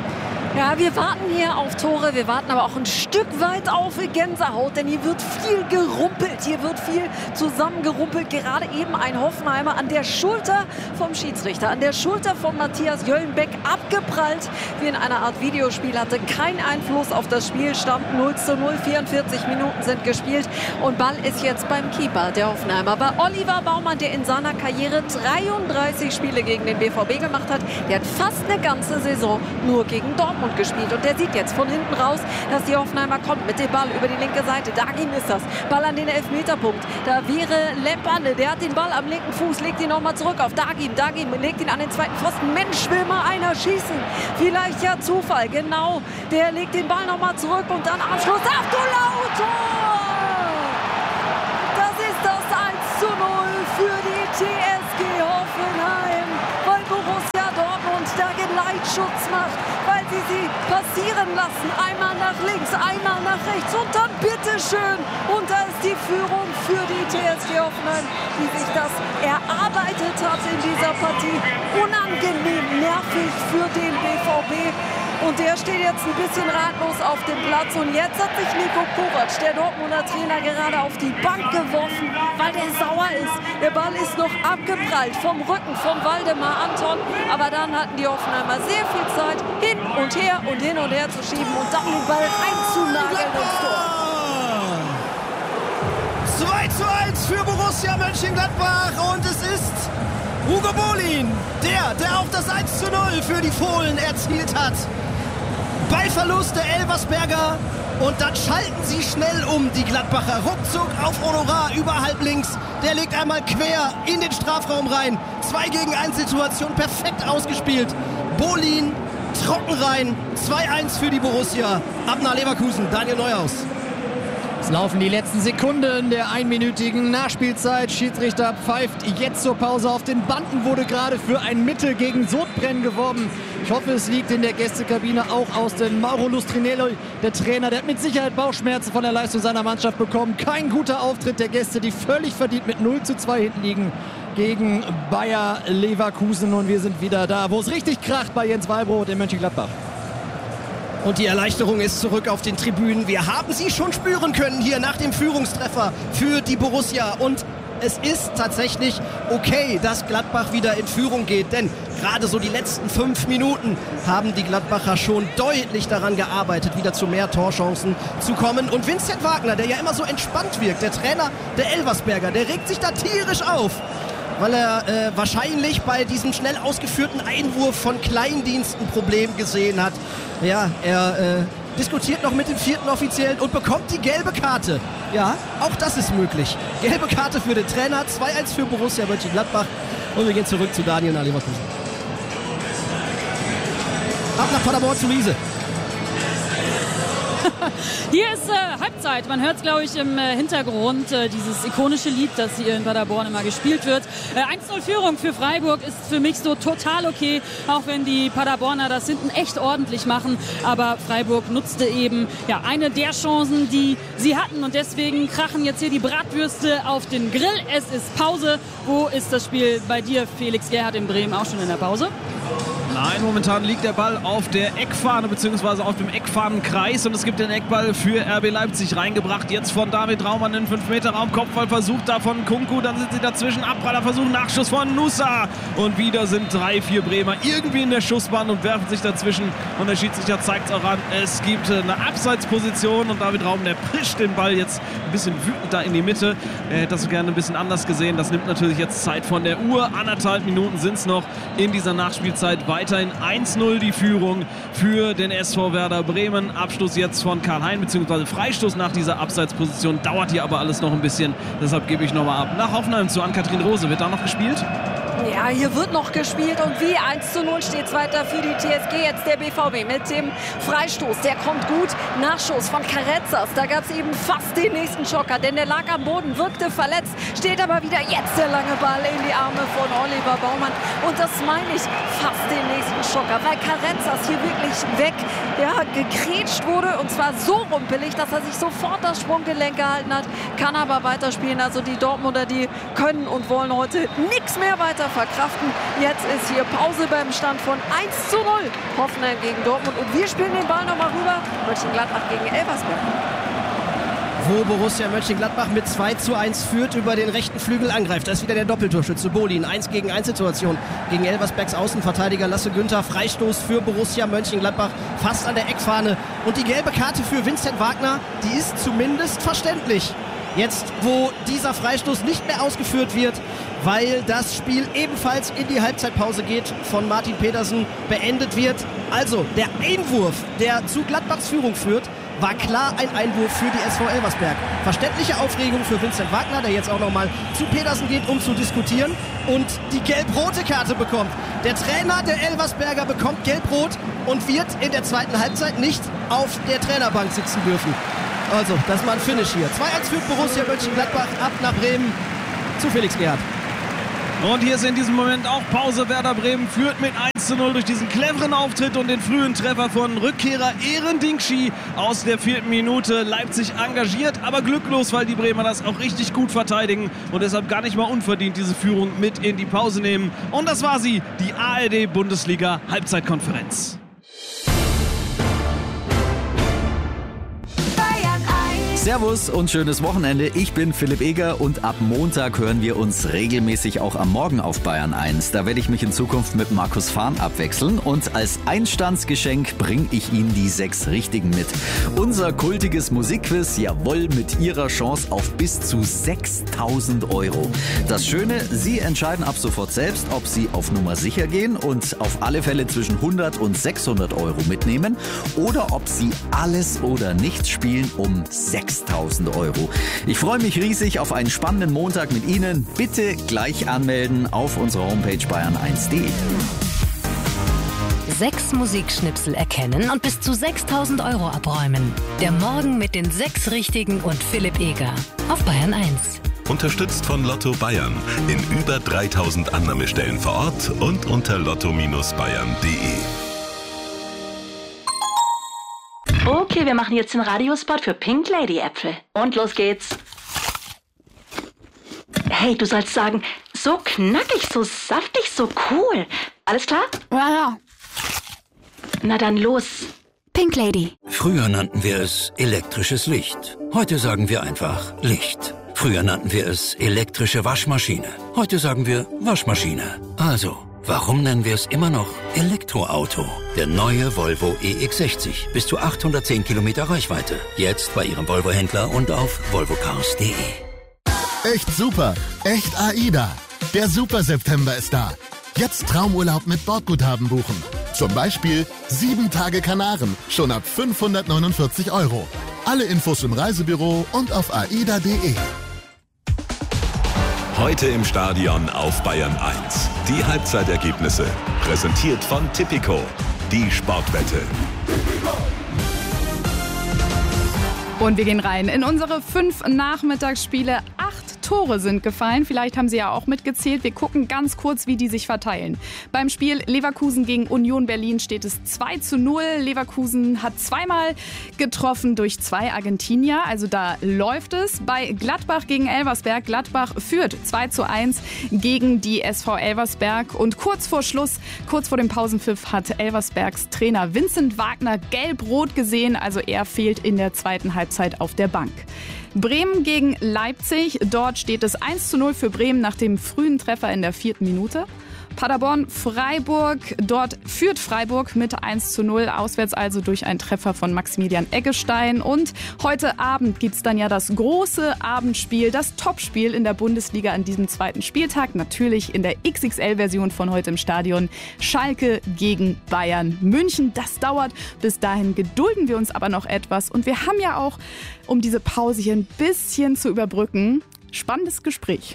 Ja, wir warten hier auf Tore, wir warten aber auch ein Stück weit auf Gänsehaut, denn hier wird viel gerumpelt, hier wird viel zusammengerumpelt. Gerade eben ein Hoffenheimer an der Schulter vom Schiedsrichter, an der Schulter von Matthias Jöllenbeck abgeprallt, wie in einer Art Videospiel, hatte keinen Einfluss auf das Spiel, stand null zu null, vierundvierzig Minuten sind gespielt und Ball ist jetzt beim Keeper der Hoffenheimer. Bei Oliver Baumann, der in seiner Karriere dreiunddreißig Spiele gegen den B V B gemacht hat, der hat fast eine ganze Saison nur gegen Dortmund Dortmund gespielt. Und der sieht jetzt von hinten raus, dass die Hoffenheimer kommt mit dem Ball über die linke Seite. Dagim ist das. Ball an den Elfmeterpunkt. Da wäre Lemperle. Der hat den Ball am linken Fuß, legt ihn nochmal zurück auf Dagim. Dagim legt ihn an den zweiten Pfosten. Mensch, will mal einer schießen. Vielleicht ja Zufall. Genau. Der legt den Ball nochmal zurück und dann Abschluss. Abdullah, Tor! Das ist das eins zu null für die T S G Hoffenheim, weil Borussia Dortmund da Geleitschutz macht, weil sie sie passieren lassen. Einmal nach links, einmal nach rechts und dann bitteschön. Und da ist die Führung für die T S G Hoffenheim, die sich das erarbeitet hat in dieser Partie. Unangenehm nervig für den B V B. Und der steht jetzt ein bisschen ratlos auf dem Platz. Und jetzt hat sich Niko Kovac, der Dortmunder Trainer, gerade auf die Bank geworfen, weil der sauer ist. Der Ball ist noch abgeprallt vom Rücken von Waldemar Anton. Aber dann hatten die Hoffenheimer sehr viel Zeit, hin und her und hin und her zu schieben und dann den Ball reinzunageln ins Tor. zwei zu eins für Borussia Mönchengladbach. Und es ist Hugo Bolin, der, der auch das eins zu null für die Fohlen erzielt hat. Ballverlust der Elversberger und dann schalten sie schnell um, die Gladbacher. Ruckzuck auf Honorar über halb links. Der legt einmal quer in den Strafraum rein. zwei gegen eins Situation, perfekt ausgespielt. Bolin trocken rein. zwei eins für die Borussia. Abner Leverkusen, Daniel Neuhaus. Es laufen die letzten Sekunden der einminütigen Nachspielzeit. Schiedsrichter pfeift jetzt zur Pause. Auf den Banden wurde gerade für ein Mittel gegen Sodbrennen geworben. Ich hoffe, es liegt in der Gästekabine auch aus, denn Mauro Lustrinello, der Trainer, der hat mit Sicherheit Bauchschmerzen von der Leistung seiner Mannschaft bekommen. Kein guter Auftritt der Gäste, die völlig verdient mit null zu zwei hinten liegen gegen Bayer Leverkusen. Und wir sind wieder da, wo es richtig kracht bei Jens Wallbrot in Mönchengladbach. Und die Erleichterung ist zurück auf den Tribünen. Wir haben sie schon spüren können hier nach dem Führungstreffer für die Borussia. Und es ist tatsächlich okay, dass Gladbach wieder in Führung geht. Denn gerade so die letzten fünf Minuten haben die Gladbacher schon deutlich daran gearbeitet, wieder zu mehr Torchancen zu kommen. Und Vincent Wagner, der ja immer so entspannt wirkt, der Trainer der Elversberger, der regt sich da tierisch auf, weil er äh, wahrscheinlich bei diesem schnell ausgeführten Einwurf von Kleindienst ein Problem gesehen hat. Ja, er äh, diskutiert noch mit dem vierten Offiziellen und bekommt die gelbe Karte. Ja, auch das ist möglich. Gelbe Karte für den Trainer, zwei eins für Borussia Mönchengladbach. Und wir gehen zurück zu Daniel nach Leverkusen. Ab nach Paderborn zu Riese. Hier ist äh, Halbzeit. Man hört es, glaube ich, im äh, Hintergrund. Äh, dieses ikonische Lied, das hier in Paderborn immer gespielt wird. Äh, eins zu null Führung für Freiburg ist für mich so total okay. Auch wenn die Paderborner das hinten echt ordentlich machen. Aber Freiburg nutzte eben ja, eine der Chancen, die sie hatten. Und deswegen krachen jetzt hier die Bratwürste auf den Grill. Es ist Pause. Wo ist das Spiel bei dir, Felix Gerhardt in Bremen, auch schon in der Pause? Nein, momentan liegt der Ball auf der Eckfahne bzw. auf dem Eckfahnenkreis und es gibt den Eckball für R B Leipzig reingebracht. Jetzt von David Raumann in fünf Meter Raum. Kopfballversuch da von Kunku, dann sind sie dazwischen. Abprallerversuch, Nachschuss von Nusa. Und wieder sind drei, vier Bremer irgendwie in der Schussbahn und werfen sich dazwischen. Und der Schiedsrichter zeigt es auch an. Es gibt eine Abseitsposition und David Raumann, der prischt den Ball jetzt ein bisschen wütend da in die Mitte. Er hätte das gerne ein bisschen anders gesehen. Das nimmt natürlich jetzt Zeit von der Uhr. Anderthalb Minuten sind es noch in dieser Nachspielzeit. Weiterhin eins null die Führung für den S V Werder Bremen. Abschluss jetzt von Karl Hein, beziehungsweise Freistoß nach dieser Abseitsposition. Dauert hier aber alles noch ein bisschen. Deshalb gebe ich nochmal ab. Nach Hoffenheim zu Ann-Kathrin Rose. Wird da noch gespielt? Ja, hier wird noch gespielt und wie eins zu null steht es weiter für die T S G. Jetzt der B V B mit dem Freistoß. Der kommt gut. Nachschuss von Carrezzas. Da gab es eben fast den nächsten Schocker, denn der lag am Boden, wirkte verletzt. Steht aber wieder jetzt der lange Ball in die Arme von Oliver Baumann. Und das meine ich, fast den nächsten Schocker, weil Carrezzas hier wirklich weg ja, gegrätscht wurde. Und zwar so rumpelig, dass er sich sofort das Sprunggelenk gehalten hat. Kann aber weiterspielen. Also die Dortmunder, die können und wollen heute nichts mehr weiter verkraften. Jetzt ist hier Pause beim Stand von eins zu null. Hoffenheim gegen Dortmund. Und wir spielen den Ball nochmal rüber. Mönchengladbach gegen Elversberg. Wo Borussia Mönchengladbach mit zwei zu eins führt, über den rechten Flügel angreift. Da ist wieder der Doppeltorschütze Bolin. eins gegen eins Situation gegen Elversbergs Außenverteidiger Lasse Günther. Freistoß für Borussia Mönchengladbach fast an der Eckfahne. Und die gelbe Karte für Vincent Wagner, die ist zumindest verständlich. Jetzt, wo dieser Freistoß nicht mehr ausgeführt wird, weil das Spiel ebenfalls in die Halbzeitpause geht, von Martin Petersen beendet wird. Also, der Einwurf, der zu Gladbachs Führung führt, war klar ein Einwurf für die S V Elversberg. Verständliche Aufregung für Vincent Wagner, der jetzt auch nochmal zu Petersen geht, um zu diskutieren und die gelb-rote Karte bekommt. Der Trainer der Elversberger bekommt gelb-rot und wird in der zweiten Halbzeit nicht auf der Trainerbank sitzen dürfen. Also, das war ein Finish hier. zwei eins führt Borussia Mönchengladbach ab nach Bremen zu Felix Gerhardt. Und hier ist in diesem Moment auch Pause. Werder Bremen führt mit eins zu null durch diesen cleveren Auftritt und den frühen Treffer von Rückkehrer Eren Dinkshi aus der vierten Minute. Leipzig engagiert, aber glücklos, weil die Bremer das auch richtig gut verteidigen und deshalb gar nicht mal unverdient diese Führung mit in die Pause nehmen. Und das war sie, die A R D-Bundesliga-Halbzeitkonferenz. Servus und schönes Wochenende. Ich bin Philipp Eger und ab Montag hören wir uns regelmäßig auch am Morgen auf Bayern eins. Da werde ich mich in Zukunft mit Markus Fahn abwechseln und als Einstandsgeschenk bringe ich Ihnen die sechs Richtigen mit. Unser kultiges Musikquiz, jawohl, mit Ihrer Chance auf bis zu sechstausend Euro. Das Schöne, Sie entscheiden ab sofort selbst, ob Sie auf Nummer sicher gehen und auf alle Fälle zwischen hundert und sechshundert Euro mitnehmen oder ob Sie alles oder nichts spielen um sechstausend Euro. Ich freue mich riesig auf einen spannenden Montag mit Ihnen. Bitte gleich anmelden auf unserer Homepage bayern eins punkt de. Sechs Musikschnipsel erkennen und bis zu sechstausend Euro abräumen. Der Morgen mit den sechs Richtigen und Philipp Eger auf Bayern eins. Unterstützt von Lotto Bayern in über dreitausend Annahmestellen vor Ort und unter lotto Bindestrich bayern punkt de. Okay, wir machen jetzt den Radiospot für Pink Lady Äpfel. Und los geht's. Hey, du sollst sagen, so knackig, so saftig, so cool. Alles klar? Ja, ja. Na dann los. Pink Lady. Früher nannten wir es elektrisches Licht. Heute sagen wir einfach Licht. Früher nannten wir es elektrische Waschmaschine. Heute sagen wir Waschmaschine. Also, warum nennen wir es immer noch Elektroauto? Der neue Volvo E X sechzig. Bis zu achthundertzehn Kilometer Reichweite. Jetzt bei Ihrem Volvo-Händler und auf volvo cars punkt de. Echt super. Echt AIDA. Der Super-September ist da. Jetzt Traumurlaub mit Bordguthaben buchen. Zum Beispiel sieben Tage Kanaren. Schon ab fünfhundertneunundvierzig Euro. Alle Infos im Reisebüro und auf aida punkt de. Heute im Stadion auf Bayern eins. Die Halbzeitergebnisse. Präsentiert von Tipico. Die Sportwette. Und wir gehen rein in unsere fünf Nachmittagsspiele. Acht Tore sind gefallen. Vielleicht haben Sie ja auch mitgezählt. Wir gucken ganz kurz, wie die sich verteilen. Beim Spiel Leverkusen gegen Union Berlin steht es zwei zu null. Leverkusen hat zweimal getroffen durch zwei Argentinier. Also da läuft es. Bei Gladbach gegen Elversberg. Gladbach führt zwei zu eins gegen die S V Elversberg. Und kurz vor Schluss, kurz vor dem Pausenpfiff, hat Elversbergs Trainer Vincent Wagner gelb-rot gesehen. Also er fehlt in der zweiten Halbzeit auf der Bank. Bremen gegen Leipzig. Dort steht es eins zu null für Bremen nach dem frühen Treffer in der vierten Minute. Paderborn-Freiburg. Dort führt Freiburg mit eins zu null. Auswärts also durch einen Treffer von Maximilian Eggestein. Und heute Abend gibt es dann ja das große Abendspiel, das Topspiel in der Bundesliga an diesem zweiten Spieltag. Natürlich in der X X L-Version von heute im Stadion. Schalke gegen Bayern München. Das dauert. Bis dahin gedulden wir uns aber noch etwas. Und wir haben ja auch, um diese Pause hier ein bisschen zu überbrücken, spannendes Gespräch.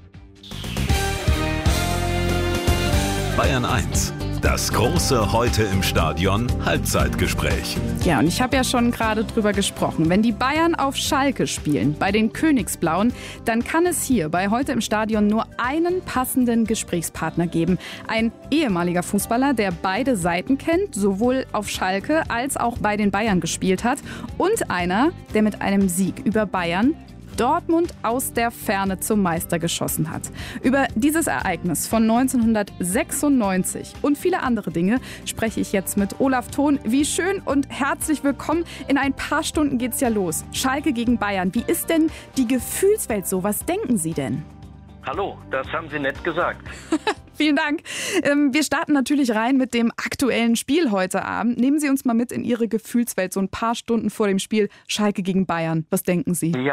Bayern eins. Das große Heute im Stadion Halbzeitgespräch. Ja, und ich habe ja schon gerade drüber gesprochen. Wenn die Bayern auf Schalke spielen, bei den Königsblauen, dann kann es hier bei Heute im Stadion nur einen passenden Gesprächspartner geben. Ein ehemaliger Fußballer, der beide Seiten kennt, sowohl auf Schalke als auch bei den Bayern gespielt hat. Und einer, der mit einem Sieg über Bayern Dortmund aus der Ferne zum Meister geschossen hat. Über dieses Ereignis von neunzehnhundertsechsundneunzig und viele andere Dinge spreche ich jetzt mit Olaf Thon. Wie schön und herzlich willkommen. In ein paar Stunden geht's ja los. Schalke gegen Bayern. Wie ist denn die Gefühlswelt so? Was denken Sie denn? Hallo, das haben Sie nett gesagt. Vielen Dank. Wir starten natürlich rein mit dem aktuellen Spiel heute Abend. Nehmen Sie uns mal mit in Ihre Gefühlswelt, so ein paar Stunden vor dem Spiel Schalke gegen Bayern. Was denken Sie? Ja,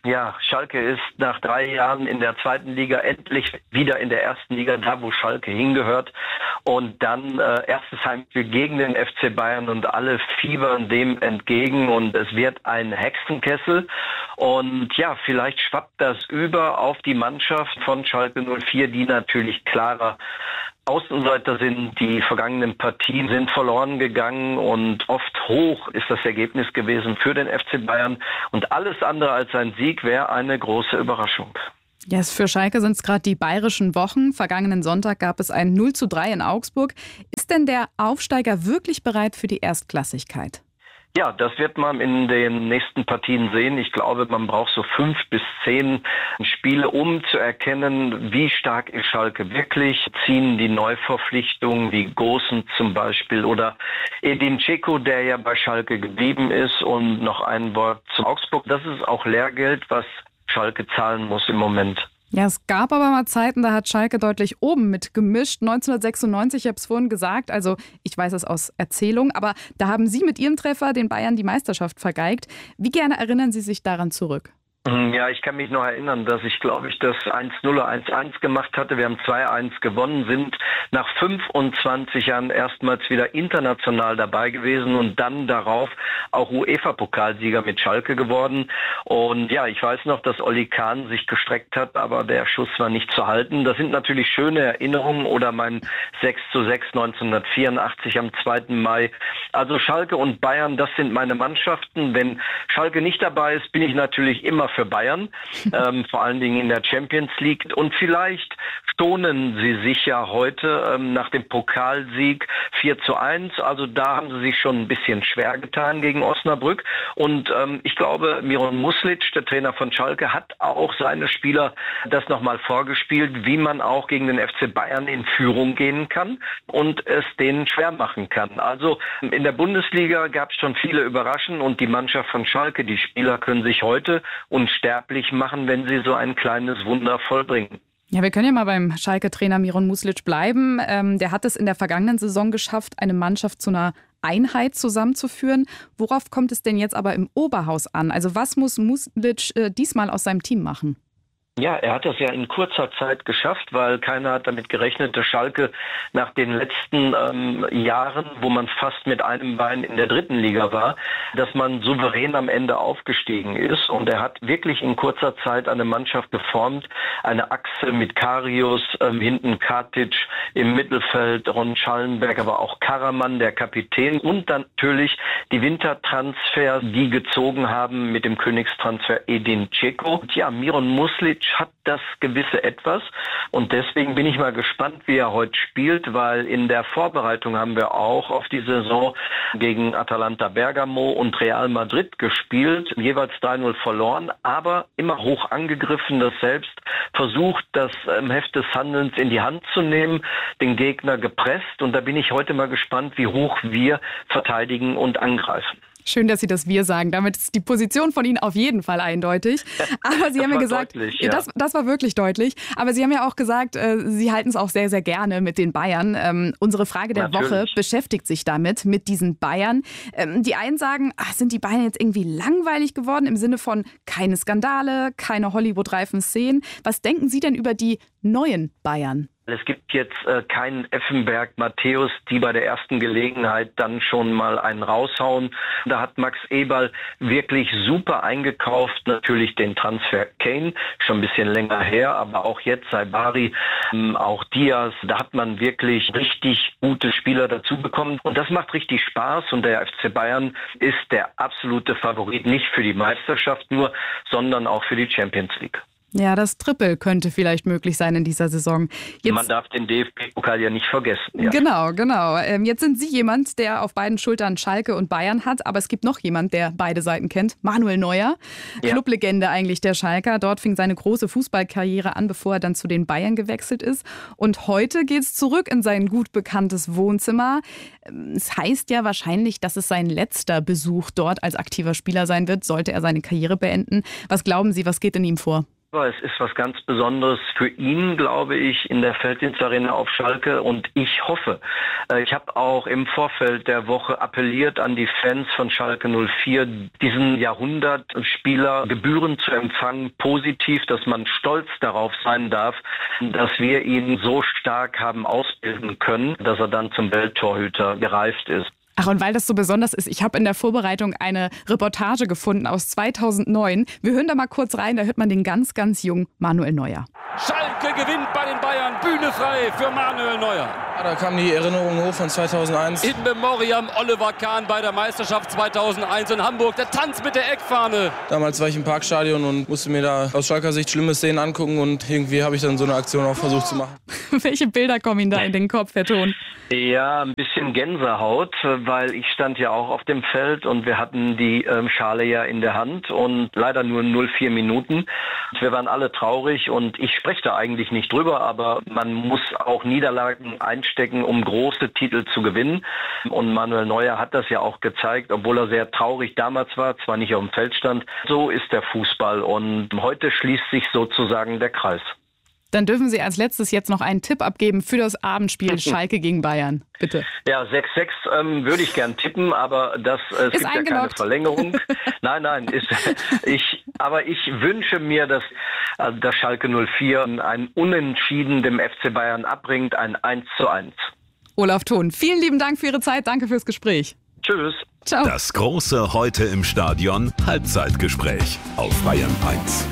Ja, Schalke ist nach drei Jahren in der zweiten Liga endlich wieder in der ersten Liga, da wo Schalke hingehört. Und dann äh, erstes Heimspiel gegen den F C Bayern und alle fiebern dem entgegen und es wird ein Hexenkessel. Und ja, vielleicht schwappt das über auf die Mannschaft von Schalke null vier, die natürlich klarer Außenseiter sind. Die vergangenen Partien sind verloren gegangen und oft hoch ist das Ergebnis gewesen für den F C Bayern. Und alles andere als ein Sieg wäre eine große Überraschung. Ja, yes, für Schalke sind es gerade die bayerischen Wochen. Vergangenen Sonntag gab es ein null zu drei in Augsburg. Ist denn der Aufsteiger wirklich bereit für die Erstklassigkeit? Ja, das wird man in den nächsten Partien sehen. Ich glaube, man braucht so fünf bis zehn Spiele, um zu erkennen, wie stark ist Schalke wirklich. Ziehen die Neuverpflichtungen wie Goossen zum Beispiel oder Edin Dzeko, der ja bei Schalke geblieben ist. Und noch ein Wort zu Augsburg. Das ist auch Lehrgeld, was Schalke zahlen muss im Moment. Ja, es gab aber mal Zeiten, da hat Schalke deutlich oben mitgemischt. neunzehnhundertsechsundneunzig, ich habe es vorhin gesagt, also ich weiß es aus Erzählung, aber da haben Sie mit Ihrem Treffer den Bayern die Meisterschaft vergeigt. Wie gerne erinnern Sie sich daran zurück? Ja, ich kann mich noch erinnern, dass ich, glaube ich, das eins null oder eins eins gemacht hatte. Wir haben zwei eins gewonnen, sind nach fünfundzwanzig Jahren erstmals wieder international dabei gewesen und dann darauf auch UEFA-Pokalsieger mit Schalke geworden. Und ja, ich weiß noch, dass Olli Kahn sich gestreckt hat, aber der Schuss war nicht zu halten. Das sind natürlich schöne Erinnerungen oder mein sechs zu sechs neunzehnhundertvierundachtzig am zweiten Mai. Also Schalke und Bayern, das sind meine Mannschaften. Wenn Schalke nicht dabei ist, bin ich natürlich immer für Bayern, ähm, vor allen Dingen in der Champions League. Und vielleicht stonen sie sich ja heute ähm, nach dem Pokalsieg vier zu eins. Also da haben sie sich schon ein bisschen schwer getan gegen Osnabrück. Und ähm, ich glaube, Miron Muslic, der Trainer von Schalke, hat auch seine Spieler das nochmal vorgespielt, wie man auch gegen den F C Bayern in Führung gehen kann und es denen schwer machen kann. Also in der Bundesliga gab es schon viele Überraschungen und die Mannschaft von Schalke, die Spieler können sich heute unsterblich machen, wenn sie so ein kleines Wunder vollbringen. Ja, wir können ja mal beim Schalke-Trainer Miron Muslic bleiben. Ähm, der hat es in der vergangenen Saison geschafft, eine Mannschaft zu einer Einheit zusammenzuführen. Worauf kommt es denn jetzt aber im Oberhaus an? Also was muss Muslic äh, diesmal aus seinem Team machen? Ja, er hat das ja in kurzer Zeit geschafft, weil keiner hat damit gerechnet, dass Schalke nach den letzten ähm, Jahren, wo man fast mit einem Bein in der dritten Liga war, dass man souverän am Ende aufgestiegen ist. Und er hat wirklich in kurzer Zeit eine Mannschaft geformt, eine Achse mit Karius, ähm, hinten Katic, im Mittelfeld Ron Schallenberg, aber auch Karaman, der Kapitän und dann natürlich die Wintertransfers, die gezogen haben mit dem Königstransfer Edin Dzeko. Und ja, Miron Muslic hat das gewisse Etwas und deswegen bin ich mal gespannt, wie er heute spielt, weil in der Vorbereitung haben wir auch auf die Saison gegen Atalanta Bergamo und Real Madrid gespielt, jeweils drei null verloren, aber immer hoch angegriffen, das selbst versucht, das Heft des Handelns in die Hand zu nehmen, den Gegner gepresst und da bin ich heute mal gespannt, wie hoch wir verteidigen und angreifen. Schön, dass Sie das wir sagen. Damit ist die Position von Ihnen auf jeden Fall eindeutig. Aber Sie haben ja gesagt, deutlich, ja. das, das war wirklich deutlich. Aber Sie haben ja auch gesagt, äh, Sie halten es auch sehr, sehr gerne mit den Bayern. Ähm, unsere Frage der Natürlich. Woche beschäftigt sich damit, mit diesen Bayern. Ähm, die einen sagen, ach, sind die Bayern jetzt irgendwie langweilig geworden im Sinne von keine Skandale, keine Hollywood-reifen Szenen. Was denken Sie denn über die neuen Bayern? Es gibt jetzt äh, keinen Effenberg, Matthäus, die bei der ersten Gelegenheit dann schon mal einen raushauen. Da hat Max Eberl wirklich super eingekauft. Natürlich den Transfer Kane, schon ein bisschen länger her, aber auch jetzt Saibari, ähm, auch Diaz. Da hat man wirklich richtig gute Spieler dazu bekommen. Und das macht richtig Spaß. Und der F C Bayern ist der absolute Favorit, nicht für die Meisterschaft nur, sondern auch für die Champions League. Ja, das Triple könnte vielleicht möglich sein in dieser Saison. Jetzt, Man darf den D F B-Pokal ja nicht vergessen. Ja. Genau, genau. Jetzt sind Sie jemand, der auf beiden Schultern Schalke und Bayern hat, aber es gibt noch jemand, der beide Seiten kennt. Manuel Neuer, ja. Clublegende eigentlich der Schalker. Dort fing seine große Fußballkarriere an, bevor er dann zu den Bayern gewechselt ist. Und heute geht es zurück in sein gut bekanntes Wohnzimmer. Es heißt ja wahrscheinlich, dass es sein letzter Besuch dort als aktiver Spieler sein wird, sollte er seine Karriere beenden. Was glauben Sie, was geht in ihm vor? Es ist was ganz Besonderes für ihn, glaube ich, in der Felddienstarena auf Schalke und ich hoffe. Ich habe auch im Vorfeld der Woche appelliert an die Fans von Schalke null vier, diesen Jahrhundertspieler gebührend zu empfangen, positiv, dass man stolz darauf sein darf, dass wir ihn so stark haben ausbilden können, dass er dann zum Welttorhüter gereift ist. Ach, und weil das so besonders ist, ich habe in der Vorbereitung eine Reportage gefunden aus zweitausendneun. Wir hören da mal kurz rein, da hört man den ganz, ganz jungen Manuel Neuer. Schalke gewinnt bei den Bayern, Bühne frei für Manuel Neuer. Ja, da kam die Erinnerung hoch von zweitausendeins. In Memoriam Oliver Kahn bei der Meisterschaft zweitausendeins in Hamburg, der Tanz mit der Eckfahne. Damals war ich im Parkstadion und musste mir da aus Schalker Sicht schlimme Szenen angucken und irgendwie habe ich dann so eine Aktion auch versucht zu machen. Welche Bilder kommen Ihnen da in den Kopf, Herr Thon? Ja, ein bisschen Gänsehaut, weil ich stand ja auch auf dem Feld und wir hatten die ähm, Schale ja in der Hand und leider nur null vier Minuten. Wir waren alle traurig und ich spreche da eigentlich nicht drüber, aber man muss auch Niederlagen einstecken, um große Titel zu gewinnen. Und Manuel Neuer hat das ja auch gezeigt, obwohl er sehr traurig damals war, zwar nicht auf dem Feld stand. So ist der Fußball und heute schließt sich sozusagen der Kreis. Dann dürfen Sie als letztes jetzt noch einen Tipp abgeben für das Abendspiel Schalke gegen Bayern. Bitte. Ja, sechs sechs ähm, würde ich gern tippen, aber das äh, es gibt ja keine Verlängerung. Nein, nein, ist ich. Aber ich wünsche mir, dass, äh, dass Schalke null vier ein Unentschieden dem F C Bayern abbringt, ein eins zu eins. Olaf Thon, vielen lieben Dank für Ihre Zeit. Danke fürs Gespräch. Tschüss. Ciao. Das große Heute im Stadion Halbzeitgespräch auf Bayern eins.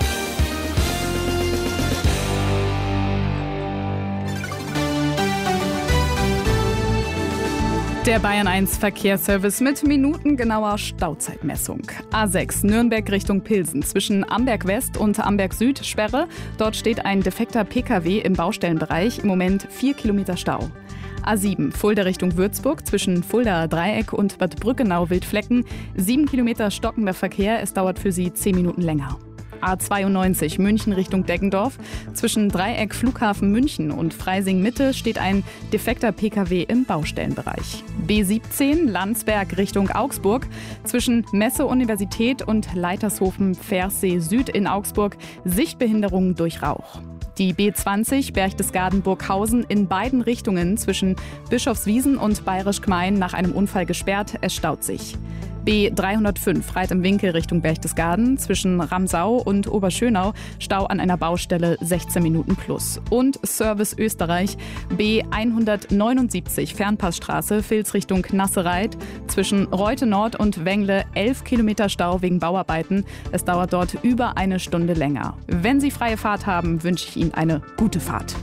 Der Bayern eins Verkehrsservice mit minutengenauer Stauzeitmessung. A sechs Nürnberg Richtung Pilsen zwischen Amberg West und Amberg Süd Sperre. Dort steht ein defekter P K W im Baustellenbereich. Im Moment vier Kilometer Stau. A sieben Fulda Richtung Würzburg zwischen Fulda Dreieck und Bad Brückenau Wildflecken. sieben Kilometer stockender Verkehr. Es dauert für Sie zehn Minuten länger. A zweiundneunzig München Richtung Deggendorf. Zwischen Dreieck Flughafen München und Freising Mitte steht ein defekter P K W im Baustellenbereich. B siebzehn Landsberg Richtung Augsburg. Zwischen Messe Universität und Leitershofen Pfersee Süd in Augsburg Sichtbehinderung durch Rauch. Die B zwanzig Berchtesgaden Burghausen in beiden Richtungen zwischen Bischofswiesen und Bayerisch Gmein nach einem Unfall gesperrt. Es staut sich. B dreihundertfünf Reit im Winkel Richtung Berchtesgaden zwischen Ramsau und Oberschönau Stau an einer Baustelle sechzehn Minuten plus. Und Service Österreich B hundertneunundsiebzig Fernpassstraße Vils Richtung Nassereit zwischen Reute Nord und Wengle elf Kilometer Stau wegen Bauarbeiten. Es dauert dort über eine Stunde länger. Wenn Sie freie Fahrt haben, wünsche ich Ihnen eine gute Fahrt.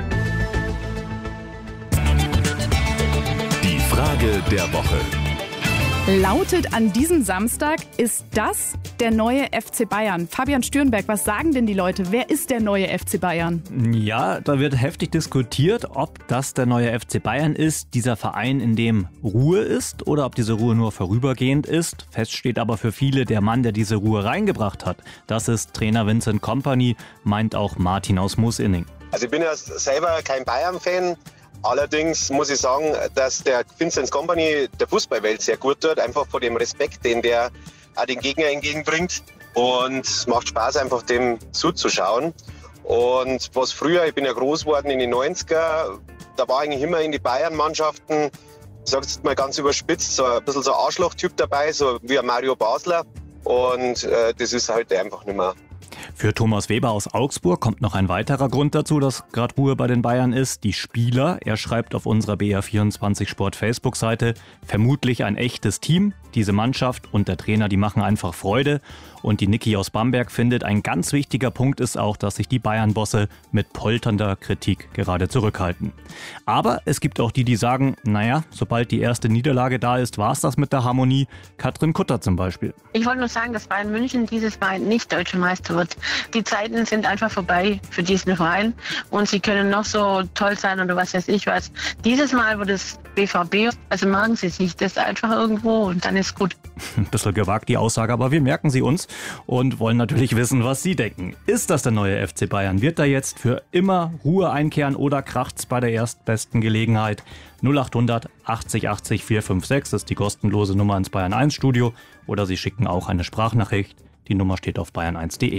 Die Frage der Woche. Lautet an diesem Samstag, ist das der neue F C Bayern? Fabian Stürnberg, was sagen denn die Leute? Wer ist der neue F C Bayern? Ja, da wird heftig diskutiert, ob das der neue F C Bayern ist, dieser Verein, in dem Ruhe ist, oder ob diese Ruhe nur vorübergehend ist. Fest steht aber für viele, der Mann, der diese Ruhe reingebracht hat, das ist Trainer Vincent Kompany, meint auch Martin aus Moosinning. Also ich bin ja selber kein Bayern-Fan. Allerdings muss ich sagen, dass der Vincent Kompany der Fußballwelt sehr gut tut, einfach vor dem Respekt, den der auch den Gegner entgegenbringt. Und es macht Spaß, einfach dem zuzuschauen. Und was früher, ich bin ja groß geworden in den neunziger, da war eigentlich immer in die Bayern-Mannschaften, ich sage jetzt mal ganz überspitzt, so ein bisschen so ein Arschloch-Typ dabei, so wie ein Mario Basler. Und äh, das ist heute einfach nicht mehr. Für Thomas Weber aus Augsburg kommt noch ein weiterer Grund dazu, dass gerade Ruhe bei den Bayern ist. Die Spieler, er schreibt auf unserer B R vierundzwanzig Sport Facebook-Seite, vermutlich ein echtes Team. Diese Mannschaft und der Trainer, die machen einfach Freude. Und die Niki aus Bamberg findet, ein ganz wichtiger Punkt ist auch, dass sich die Bayern-Bosse mit polternder Kritik gerade zurückhalten. Aber es gibt auch die, die sagen, naja, sobald die erste Niederlage da ist, war es das mit der Harmonie. Katrin Kutter zum Beispiel. Ich wollte nur sagen, dass Bayern München dieses Mal nicht deutscher Meister wird. Die Zeiten sind einfach vorbei für diesen Verein und sie können noch so toll sein oder was weiß ich was. Dieses Mal wird es B V B, also machen sie sich das einfach irgendwo und dann ist gut. Ein bisschen gewagt die Aussage, aber wir merken sie uns und wollen natürlich wissen, was Sie denken. Ist das der neue F C Bayern? Wird da jetzt für immer Ruhe einkehren oder kracht's bei der erstbesten Gelegenheit? null acht hundert achtzig achtzig vierhundertfünfundsechzig ist die kostenlose Nummer ins Bayern eins Studio oder Sie schicken auch eine Sprachnachricht. Die Nummer steht auf bayern eins punkt de.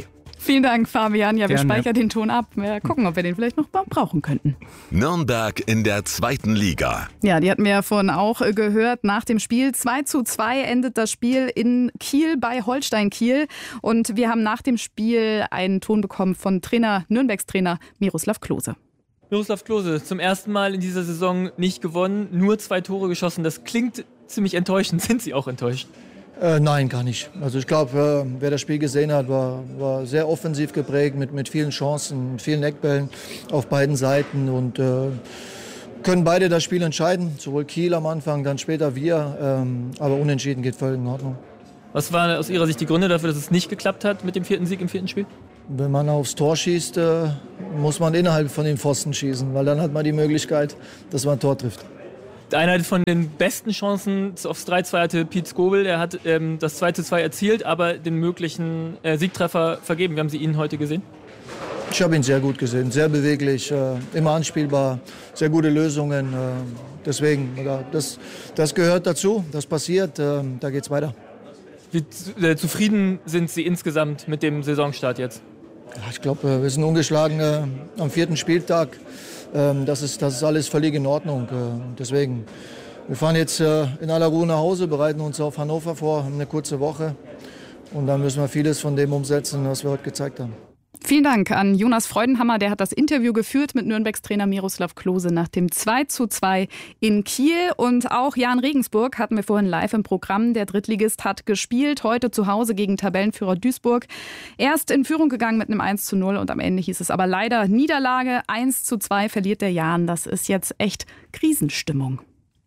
Vielen Dank, Fabian. Ja, wir Gerne. speichern den Ton ab. Wir gucken, ob wir den vielleicht noch brauchen könnten. Nürnberg in der zweiten Liga. Ja, die hatten wir ja vorhin auch gehört. Nach dem Spiel zwei zu zwei endet das Spiel in Kiel bei Holstein Kiel. Und wir haben nach dem Spiel einen Ton bekommen von Trainer, Nürnbergs Trainer Miroslav Klose. Miroslav Klose, zum ersten Mal in dieser Saison nicht gewonnen, nur zwei Tore geschossen. Das klingt ziemlich enttäuschend. Sind Sie auch enttäuscht? Äh, nein, gar nicht. Also ich glaube, äh, wer das Spiel gesehen hat, war, war sehr offensiv geprägt mit, mit vielen Chancen, mit vielen Eckbällen auf beiden Seiten und äh, können beide das Spiel entscheiden. Sowohl Kiel am Anfang, dann später wir. Ähm, aber unentschieden geht völlig in Ordnung. Was waren aus Ihrer Sicht die Gründe dafür, dass es nicht geklappt hat mit dem vierten Sieg im vierten Spiel? Wenn man aufs Tor schießt, äh, muss man innerhalb von den Pfosten schießen, weil dann hat man die Möglichkeit, dass man ein Tor trifft. Eine von den besten Chancen aufs drei zwei hatte Piet Skobel. Der hat ähm, das zwei zu zwei erzielt, aber den möglichen äh, Siegtreffer vergeben. Wie haben Sie ihn heute gesehen? Ich habe ihn sehr gut gesehen, sehr beweglich, äh, immer anspielbar, sehr gute Lösungen. Äh, deswegen, das, das gehört dazu, das passiert, äh, da geht's weiter. Wie äh, zufrieden sind Sie insgesamt mit dem Saisonstart jetzt? Ja, ich glaube, wir sind ungeschlagen äh, am vierten Spieltag. Ähm, das, ist, das ist alles völlig in Ordnung. Äh, deswegen, wir fahren jetzt äh, in aller Ruhe nach Hause, bereiten uns auf Hannover vor, haben eine kurze Woche. Und dann müssen wir vieles von dem umsetzen, was wir heute gezeigt haben. Vielen Dank an Jonas Freudenhammer, der hat das Interview geführt mit Nürnbergs Trainer Miroslav Klose nach dem zwei zu zwei in Kiel. Und auch Jahn Regensburg hatten wir vorhin live im Programm. Der Drittligist hat gespielt, heute zu Hause gegen Tabellenführer Duisburg. Erst in Führung gegangen mit einem eins zu null und am Ende hieß es aber leider Niederlage. eins zu zwei verliert der Jahn. Das ist jetzt echt Krisenstimmung.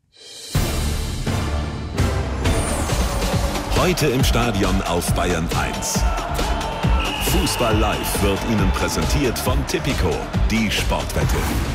Heute im Stadion auf Bayern eins. Fußball Live wird Ihnen präsentiert von Tipico, die Sportwette.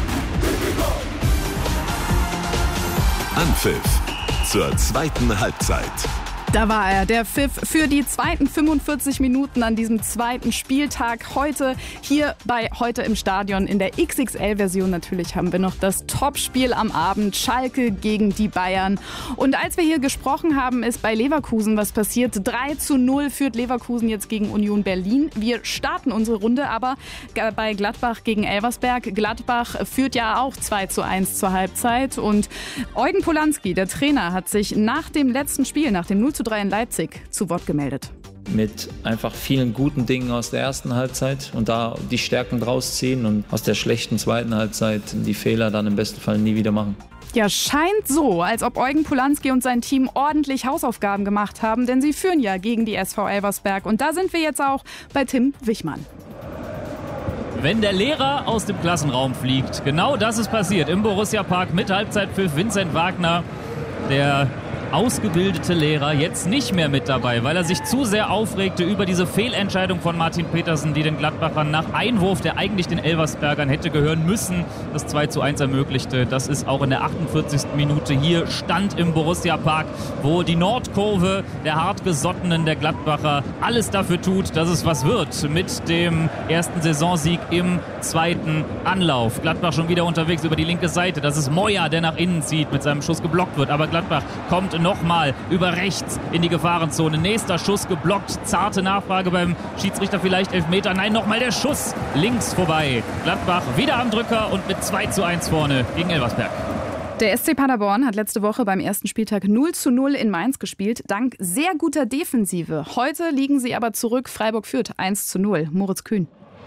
Anpfiff zur zweiten Halbzeit. Da war er, der Pfiff für die zweiten fünfundvierzig Minuten an diesem zweiten Spieltag. Heute hier bei Heute im Stadion in der X X L-Version. Natürlich haben wir noch das Topspiel am Abend, Schalke gegen die Bayern. Und als wir hier gesprochen haben, ist bei Leverkusen was passiert. drei zu null führt Leverkusen jetzt gegen Union Berlin. Wir starten unsere Runde aber bei Gladbach gegen Elversberg. Gladbach führt ja auch zwei zu eins zur Halbzeit. Und Eugen Polanski, der Trainer, hat sich nach dem letzten Spiel, nach dem null zu drei in Leipzig, zu Wort gemeldet. Mit einfach vielen guten Dingen aus der ersten Halbzeit und da die Stärken draus ziehen und aus der schlechten zweiten Halbzeit die Fehler dann im besten Fall nie wieder machen. Ja, scheint so, als ob Eugen Polanski und sein Team ordentlich Hausaufgaben gemacht haben, denn sie führen ja gegen die S V Elversberg. Und da sind wir jetzt auch bei Tim Wichmann. Wenn der Lehrer aus dem Klassenraum fliegt, genau das ist passiert im Borussia-Park mit Halbzeitpfiff. Vincent Wagner, der ausgebildete Lehrer, jetzt nicht mehr mit dabei, weil er sich zu sehr aufregte über diese Fehlentscheidung von Martin Petersen, die den Gladbachern nach Einwurf, der eigentlich den Elversbergern hätte gehören müssen, das zwei zu eins ermöglichte. Das ist auch in der achtundvierzigsten Minute hier Stand im Borussia-Park, wo die Nordkurve der hartgesottenen der Gladbacher alles dafür tut, dass es was wird mit dem ersten Saisonsieg im zweiten Anlauf. Gladbach schon wieder unterwegs über die linke Seite. Das ist Moya, der nach innen zieht, mit seinem Schuss geblockt wird. Aber Gladbach kommt nochmal über rechts in die Gefahrenzone. Nächster Schuss geblockt. Zarte Nachfrage beim Schiedsrichter, vielleicht Elfmeter. Nein, nochmal der Schuss links vorbei. Gladbach wieder am Drücker und mit zwei zu eins vorne gegen Elversberg. Der S C Paderborn hat letzte Woche beim ersten Spieltag null zu null in Mainz gespielt, dank sehr guter Defensive. Heute liegen sie aber zurück. Freiburg führt eins zu null. Moritz Kühn.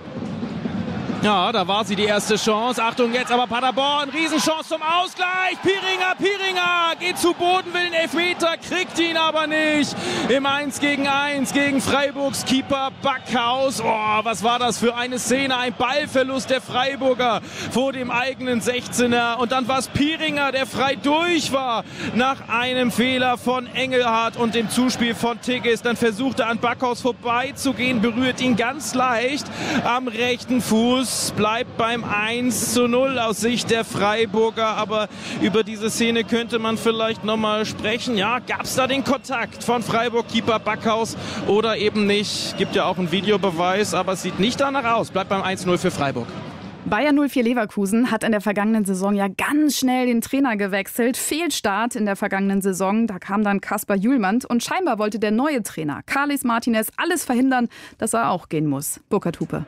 Ja, da war sie die erste Chance. Achtung, jetzt aber Paderborn. Riesenchance zum Ausgleich. Piringer, Piringer geht zu Boden, will einen Elfmeter, kriegt ihn aber nicht. Im eins gegen eins gegen Freiburgs Keeper Backhaus. Oh, was war das für eine Szene? Ein Ballverlust der Freiburger vor dem eigenen sechzehner. Und dann war es Piringer, der frei durch war nach einem Fehler von Engelhardt und dem Zuspiel von Tigges. Dann versucht er an Backhaus vorbeizugehen, berührt ihn ganz leicht am rechten Fuß. Bleibt beim eins zu null aus Sicht der Freiburger, aber über diese Szene könnte man vielleicht nochmal sprechen. Ja, gab es da den Kontakt von Freiburg-Keeper Backhaus oder eben nicht? Gibt ja auch einen Videobeweis, aber es sieht nicht danach aus. Bleibt beim eins zu null für Freiburg. Bayer null vier Leverkusen hat in der vergangenen Saison ja ganz schnell den Trainer gewechselt. Fehlstart in der vergangenen Saison, da kam dann Kaspar Jühlmann und scheinbar wollte der neue Trainer, Carles Martinez, alles verhindern, dass er auch gehen muss. Burkhard Hupe.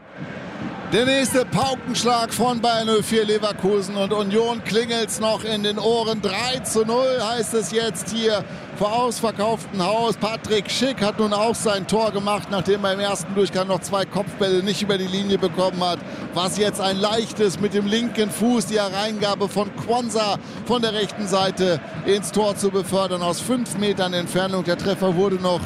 Der nächste Paukenschlag von Bayer null vier Leverkusen und Union klingelt's noch in den Ohren. drei zu null heißt es jetzt hier vor ausverkauftem Haus. Patrick Schick hat nun auch sein Tor gemacht, nachdem er im ersten Durchgang noch zwei Kopfbälle nicht über die Linie bekommen hat. Was jetzt ein leichtes mit dem linken Fuß, die Hereingabe von Quansah von der rechten Seite ins Tor zu befördern. Aus fünf Metern Entfernung. Der Treffer wurde noch,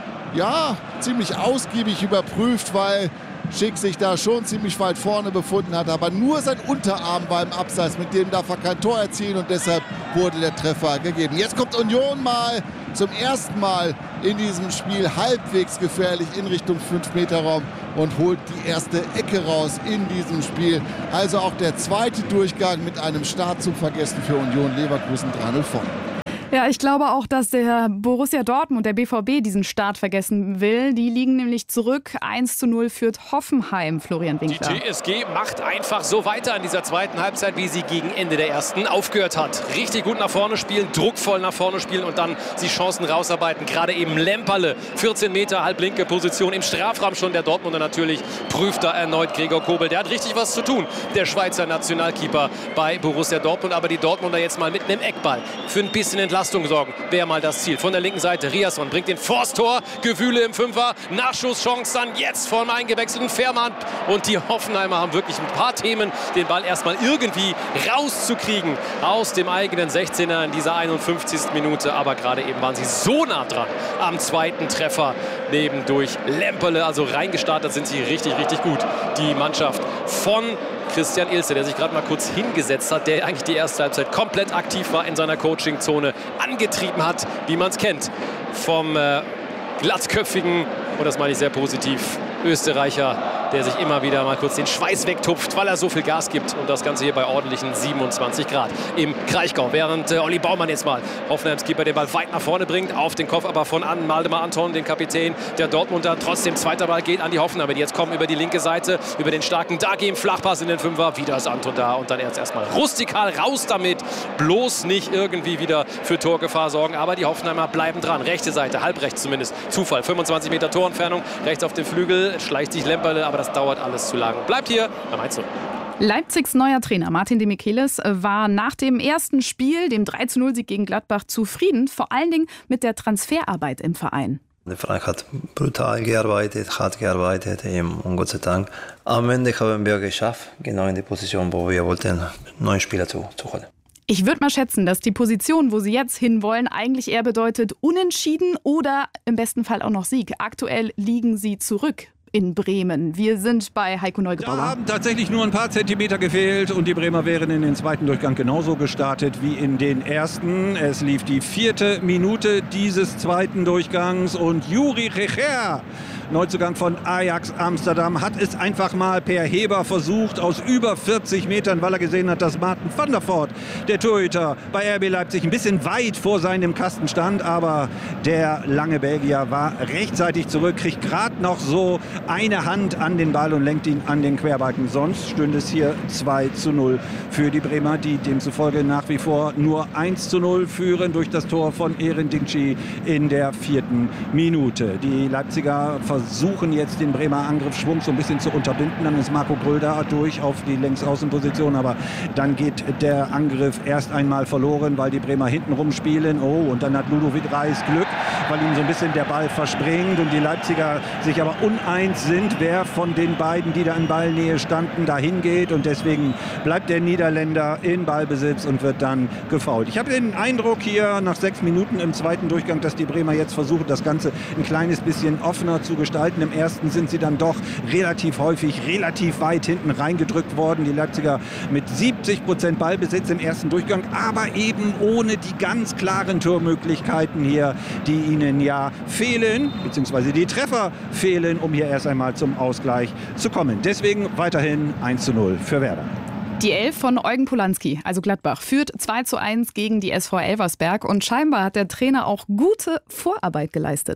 ja, ziemlich ausgiebig überprüft, weil Schick sich da schon ziemlich weit vorne befunden hat, aber nur sein Unterarm war im Abseits, mit dem darf er kein Tor erzielen und deshalb wurde der Treffer gegeben. Jetzt kommt Union mal zum ersten Mal in diesem Spiel halbwegs gefährlich in Richtung fünf Meter Raum und holt die erste Ecke raus in diesem Spiel. Also auch der zweite Durchgang mit einem Startzug vergessen für Union Leverkusen drei null vorne. Ja, ich glaube auch, dass der Borussia Dortmund, der B V B, diesen Start vergessen will. Die liegen nämlich zurück. eins zu null führt Hoffenheim, Florian Winkler. Die T S G macht einfach so weiter in dieser zweiten Halbzeit, wie sie gegen Ende der ersten aufgehört hat. Richtig gut nach vorne spielen, druckvoll nach vorne spielen und dann die Chancen rausarbeiten. Gerade eben Lemperle, vierzehn Meter, halblinke Position im Strafraum schon. Der Dortmunder natürlich prüft da erneut Gregor Kobel. Der hat richtig was zu tun, der Schweizer Nationalkeeper bei Borussia Dortmund. Aber die Dortmunder jetzt mal mit einem Eckball für ein bisschen Entlastung sorgen, wäre mal das Ziel. Von der linken Seite, Riasson bringt den Forsttor, Gewühle im Fünfer, Nachschusschance dann jetzt vom eingewechselten Fährmann. Und die Hoffenheimer haben wirklich ein paar Themen, den Ball erstmal irgendwie rauszukriegen aus dem eigenen sechzehner in dieser einundfünfzigsten Minute. Aber gerade eben waren sie so nah dran am zweiten Treffer, neben durch Lemperle. Also reingestartet sind sie richtig, richtig gut. Die Mannschaft von Christian Ilse, der sich gerade mal kurz hingesetzt hat, der eigentlich die erste Halbzeit komplett aktiv war in seiner Coachingzone, angetrieben hat, wie man es kennt, vom äh, glatzköpfigen, und das meine ich sehr positiv, Österreicher, der sich immer wieder mal kurz den Schweiß wegtupft, weil er so viel Gas gibt. Und das Ganze hier bei ordentlichen siebenundzwanzig Grad im Kraichgau. Während äh, Olli Baumann jetzt mal, Hoffenheims Keeper, den Ball weit nach vorne bringt, auf den Kopf aber von an Waldemar Anton, den Kapitän der Dortmunder. Trotzdem zweiter Ball geht an die Hoffenheimer, die jetzt kommen über die linke Seite, über den starken Dagi im Flachpass in den Fünfer. Wieder ist Anton da und dann erst erstmal rustikal raus damit. Bloß nicht irgendwie wieder für Torgefahr sorgen. Aber die Hoffenheimer bleiben dran. Rechte Seite, halbrechts zumindest. Zufall, fünfundzwanzig Meter Torentfernung. Rechts auf den Flügel schleicht sich Lemperle, aber das dauert alles zu lang. Bleibt hier beim eins zu null. Leipzigs neuer Trainer Martin de Michelis war nach dem ersten Spiel, dem drei zu null Sieg gegen Gladbach, zufrieden, vor allen Dingen mit der Transferarbeit im Verein. Der Verein hat brutal gearbeitet, hat gearbeitet und Gott sei Dank am Ende haben wir geschafft, genau in die Position, wo wir wollten, neue Spieler zu, zu holen. Ich würde mal schätzen, dass die Position, wo Sie jetzt hinwollen, eigentlich eher bedeutet Unentschieden oder im besten Fall auch noch Sieg. Aktuell liegen Sie zurück in Bremen. Wir sind bei Heiko Neugebauer. Da haben tatsächlich nur ein paar Zentimeter gefehlt und die Bremer wären in den zweiten Durchgang genauso gestartet wie in den ersten. Es lief die vierte Minute dieses zweiten Durchgangs und Juri Recher, Neuzugang von Ajax Amsterdam, hat es einfach mal per Heber versucht aus über vierzig Metern, weil er gesehen hat, dass Martin van der Voort, der Torhüter bei R B Leipzig, ein bisschen weit vor seinem Kasten stand, aber der lange Belgier war rechtzeitig zurück, kriegt gerade noch so eine Hand an den Ball und lenkt ihn an den Querbalken. Sonst stünde es hier zwei zu null für die Bremer, die demzufolge nach wie vor nur eins zu null führen durch das Tor von Eren Dinkci in der vierten Minute. Die Leipziger versuchen jetzt den Bremer Angriffsschwung so ein bisschen zu unterbinden. Dann ist Marco Gröll da durch auf die Längsaußenposition, aber dann geht der Angriff erst einmal verloren, weil die Bremer hinten rumspielen. Oh, und dann hat Ludovic Reis Glück, weil ihm so ein bisschen der Ball verspringt und die Leipziger sich aber uneins sind, wer von den beiden, die da in Ballnähe standen, dahin geht, und deswegen bleibt der Niederländer in Ballbesitz und wird dann gefoult. Ich habe den Eindruck hier nach sechs Minuten im zweiten Durchgang, dass die Bremer jetzt versuchen, das Ganze ein kleines bisschen offener zu gestalten. Im ersten sind sie dann doch relativ häufig, relativ weit hinten reingedrückt worden. Die Leipziger mit siebzig Prozent Ballbesitz im ersten Durchgang, aber eben ohne die ganz klaren Tormöglichkeiten hier, die ihnen ja fehlen, beziehungsweise die Treffer fehlen, um hier erst einmal zum Ausgleich zu kommen. Deswegen weiterhin eins zu null für Werder. Die Elf von Eugen Polanski, also Gladbach, führt zwei zu eins gegen die S V Elversberg und scheinbar hat der Trainer auch gute Vorarbeit geleistet.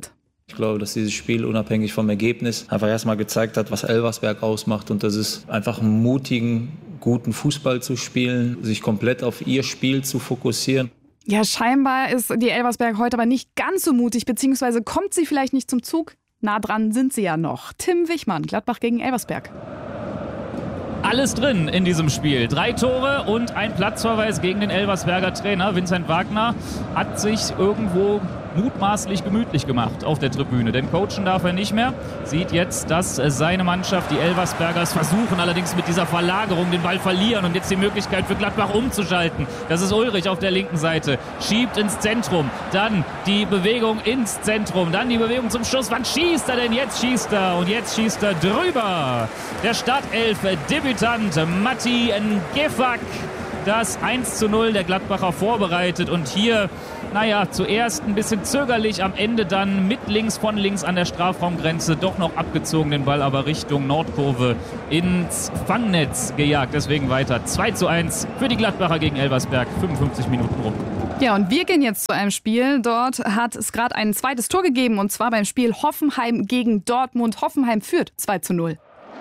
Ich glaube, dass dieses Spiel unabhängig vom Ergebnis einfach erstmal gezeigt hat, was Elversberg ausmacht. Und das ist einfach einen mutigen, guten Fußball zu spielen, sich komplett auf ihr Spiel zu fokussieren. Ja, scheinbar ist die Elversberg heute aber nicht ganz so mutig, beziehungsweise kommt sie vielleicht nicht zum Zug. Nah dran sind sie ja noch. Tim Wichmann, Gladbach gegen Elversberg. Alles drin in diesem Spiel. Drei Tore und ein Platzverweis gegen den Elversberger Trainer. Vincent Wagner hat sich irgendwo mutmaßlich gemütlich gemacht auf der Tribüne. Denn coachen darf er nicht mehr. Sieht jetzt, dass seine Mannschaft, die Elversbergers, versuchen allerdings mit dieser Verlagerung den Ball verlieren und jetzt die Möglichkeit für Gladbach umzuschalten. Das ist Ulrich auf der linken Seite. Schiebt ins Zentrum. Dann die Bewegung ins Zentrum. Dann die Bewegung zum Schuss. Wann schießt er denn? Jetzt schießt er. Und jetzt schießt er drüber. Der Startelf-Debütant Matti Ngefak. Das eins zu null der Gladbacher vorbereitet. Und hier, naja, zuerst ein bisschen zögerlich, am Ende dann mit links von links an der Strafraumgrenze doch noch abgezogen, den Ball aber Richtung Nordkurve ins Fangnetz gejagt. Deswegen weiter zwei zu eins für die Gladbacher gegen Elversberg, fünfundfünfzig Minuten rum. Ja, und wir gehen jetzt zu einem Spiel. Dort hat es gerade ein zweites Tor gegeben, und zwar beim Spiel Hoffenheim gegen Dortmund. Hoffenheim führt zwei zu null.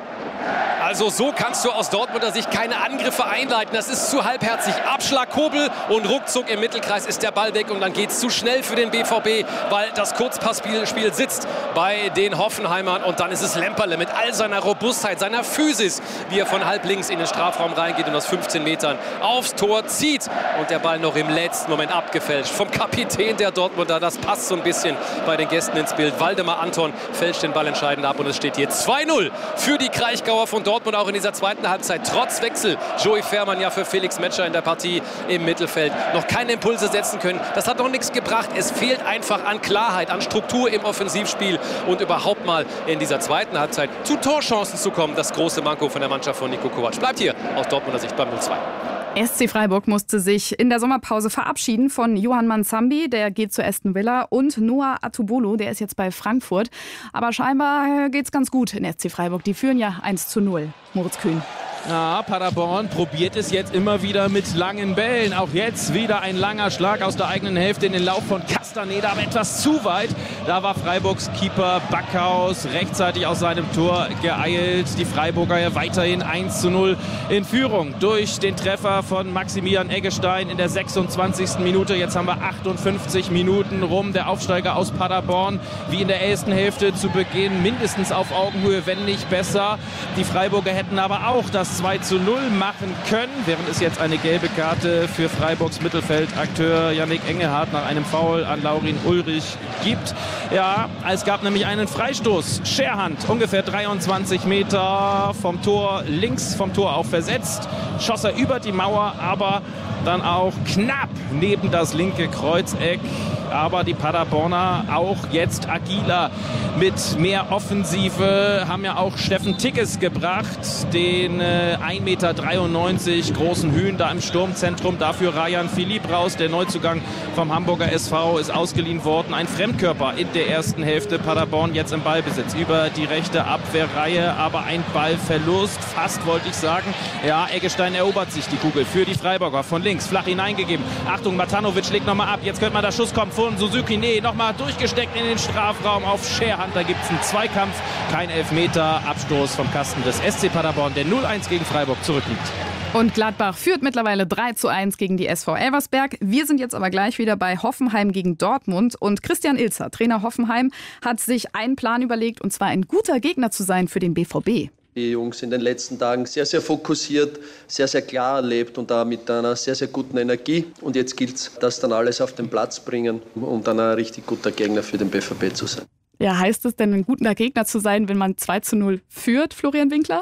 Also so kannst du aus Dortmunder Sicht keine Angriffe einleiten. Das ist zu halbherzig. Abschlag, Kobel und ruckzuck im Mittelkreis ist der Ball weg. Und dann geht es zu schnell für den B V B, weil das Kurzpassspiel Spiel sitzt bei den Hoffenheimern. Und dann ist es Lemperle mit all seiner Robustheit, seiner Physis, wie er von halb links in den Strafraum reingeht und aus fünfzehn Metern aufs Tor zieht. Und der Ball noch im letzten Moment abgefälscht vom Kapitän der Dortmunder. Das passt so ein bisschen bei den Gästen ins Bild. Waldemar Anton fälscht den Ball entscheidend ab und es steht hier zwei null für die Kraichgauer von Dortmund. Auch in dieser zweiten Halbzeit trotz Wechsel. Joey Fährmann ja für Felix Metscher in der Partie im Mittelfeld noch keine Impulse setzen können. Das hat noch nichts gebracht. Es fehlt einfach an Klarheit, an Struktur im Offensivspiel und überhaupt mal in dieser zweiten Halbzeit zu Torchancen zu kommen. Das große Manko von der Mannschaft von Niko Kovac. Bleibt hier aus Dortmunder Sicht beim null zwei. S C Freiburg musste sich in der Sommerpause verabschieden von Johann Mansambi, der geht zu Aston Villa, und Noah Atubolo, der ist jetzt bei Frankfurt. Aber scheinbar geht's ganz gut in S C Freiburg. Die führen ja eins zu null. Moritz Kühn. Ja, Paderborn probiert es jetzt immer wieder mit langen Bällen. Auch jetzt wieder ein langer Schlag aus der eigenen Hälfte in den Lauf von Castaneda, aber etwas zu weit. Da war Freiburgs Keeper Backhaus rechtzeitig aus seinem Tor geeilt. Die Freiburger ja weiterhin eins zu null in Führung durch den Treffer von Maximilian Eggestein in der sechsundzwanzigsten Minute. Jetzt haben wir achtundfünfzig Minuten rum. Der Aufsteiger aus Paderborn, wie in der ersten Hälfte zu Beginn, mindestens auf Augenhöhe, wenn nicht besser. Die Freiburger hätten aber auch das zwei zu null machen können, während es jetzt eine gelbe Karte für Freiburgs Mittelfeldakteur Yannick Engelhardt nach einem Foul an Laurin Ulrich gibt. Ja, es gab nämlich einen Freistoß. Scherhand, ungefähr dreiundzwanzig Meter vom Tor, links vom Tor auch versetzt. Schoss er über die Mauer, aber dann auch knapp neben das linke Kreuzeck. Aber die Paderborner auch jetzt agiler mit mehr Offensive, haben ja auch Steffen Tickes gebracht, den äh, ein Meter dreiundneunzig großen Hühn da im Sturmzentrum. Dafür Rayan Philipp raus, der Neuzugang vom Hamburger S V, ist ausgeliehen worden. Ein Fremdkörper in der ersten Hälfte. Paderborn jetzt im Ballbesitz über die rechte Abwehrreihe, aber ein Ballverlust, fast wollte ich sagen. Ja, Eggestein erobert sich die Kugel für die Freiburger von links, flach hineingegeben. Achtung, Matanovic legt nochmal ab, jetzt könnte mal der Schuss kommen von Suzuki. Nee, nochmal durchgesteckt in den Strafraum auf Scherhand. Da gibt es einen Zweikampf, kein Elfmeter, Abstoß vom Kasten des S C Paderborn, der null eins gegen Freiburg zurückliegt. Und Gladbach führt mittlerweile drei zu eins gegen die S V Elversberg. Wir sind jetzt aber gleich wieder bei Hoffenheim gegen Dortmund. Und Christian Ilzer, Trainer Hoffenheim, hat sich einen Plan überlegt, und zwar ein guter Gegner zu sein für den B V B. Die Jungs in den letzten Tagen sehr, sehr fokussiert, sehr, sehr klar erlebt und da mit einer sehr, sehr guten Energie. Und jetzt gilt es, das dann alles auf den Platz bringen, um dann ein richtig guter Gegner für den B V B zu sein. Ja, heißt es denn, ein guter Gegner zu sein, wenn man zwei zu null führt, Florian Winkler?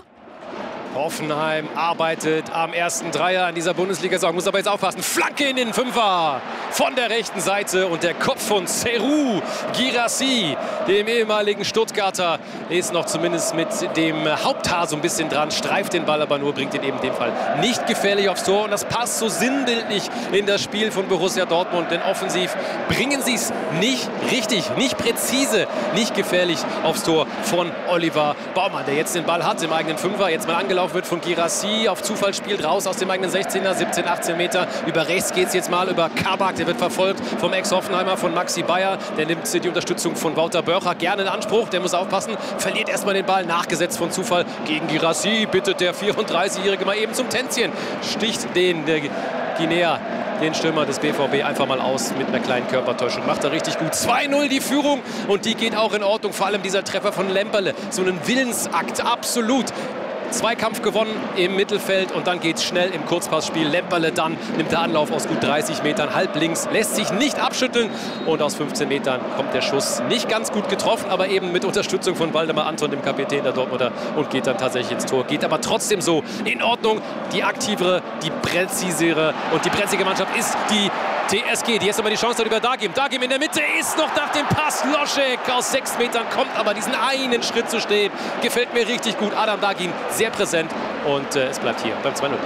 Hoffenheim arbeitet am ersten Dreier in dieser Bundesliga-Saison. Muss aber jetzt aufpassen. Flanke in den Fünfer von der rechten Seite. Und der Kopf von Serhou Guirassy, dem ehemaligen Stuttgarter, ist noch zumindest mit dem Haupthaar so ein bisschen dran. Streift den Ball aber nur, bringt ihn eben in dem Fall nicht gefährlich aufs Tor. Und das passt so sinnbildlich in das Spiel von Borussia Dortmund. Denn offensiv bringen sie es nicht richtig, nicht präzise, nicht gefährlich aufs Tor von Oliver Baumann, der jetzt den Ball hat im eigenen Fünfer. Jetzt mal angelaufen angelaufen wird von Guirassy. Auf Zufall spielt raus aus dem eigenen sechzehner, siebzehn, achtzehn Meter. Über rechts geht es jetzt mal über Kabak. Der wird verfolgt vom Ex-Hoffenheimer, von Maxi Bayer. Der nimmt die Unterstützung von Wouter Börcher gerne in Anspruch. Der muss aufpassen. Verliert erstmal den Ball. Nachgesetzt von Zufall gegen Guirassy. Bittet der vierunddreißigjährige mal eben zum Tänzchen. Sticht den der Guinea, den Stürmer des B V B, einfach mal aus mit einer kleinen Körpertäuschung. Macht er richtig gut. zwei null die Führung und die geht auch in Ordnung. Vor allem dieser Treffer von Lemperle. So ein Willensakt, absolut. Zweikampf gewonnen im Mittelfeld und dann geht es schnell im Kurzpassspiel. Lemperle dann nimmt der Anlauf aus gut dreißig Metern, halb links, lässt sich nicht abschütteln und aus fünfzehn Metern kommt der Schuss nicht ganz gut getroffen, aber eben mit Unterstützung von Waldemar Anton, dem Kapitän der Dortmunder, und geht dann tatsächlich ins Tor. Geht aber trotzdem so in Ordnung. Die aktivere, die präzisere und die brenzige Mannschaft ist die T S G, die jetzt nochmal die Chance hat über Dagim. Dagim in der Mitte ist noch nach dem Pass. Loschek aus sechs Metern kommt aber diesen einen Schritt zu stehen. Gefällt mir richtig gut. Adam Dagim sehr präsent und äh, es bleibt hier beim zwei null.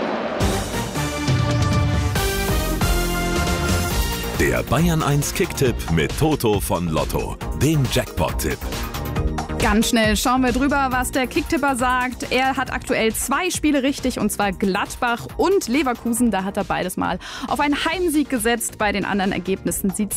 Der Bayern eins Kicktipp mit Toto von Lotto, dem Jackpot-Tipp. Ganz schnell schauen wir drüber, was der Kicktipper sagt. Er hat aktuell zwei Spiele richtig, und zwar Gladbach und Leverkusen. Da hat er beides mal auf einen Heimsieg gesetzt. Bei den anderen Ergebnissen sieht es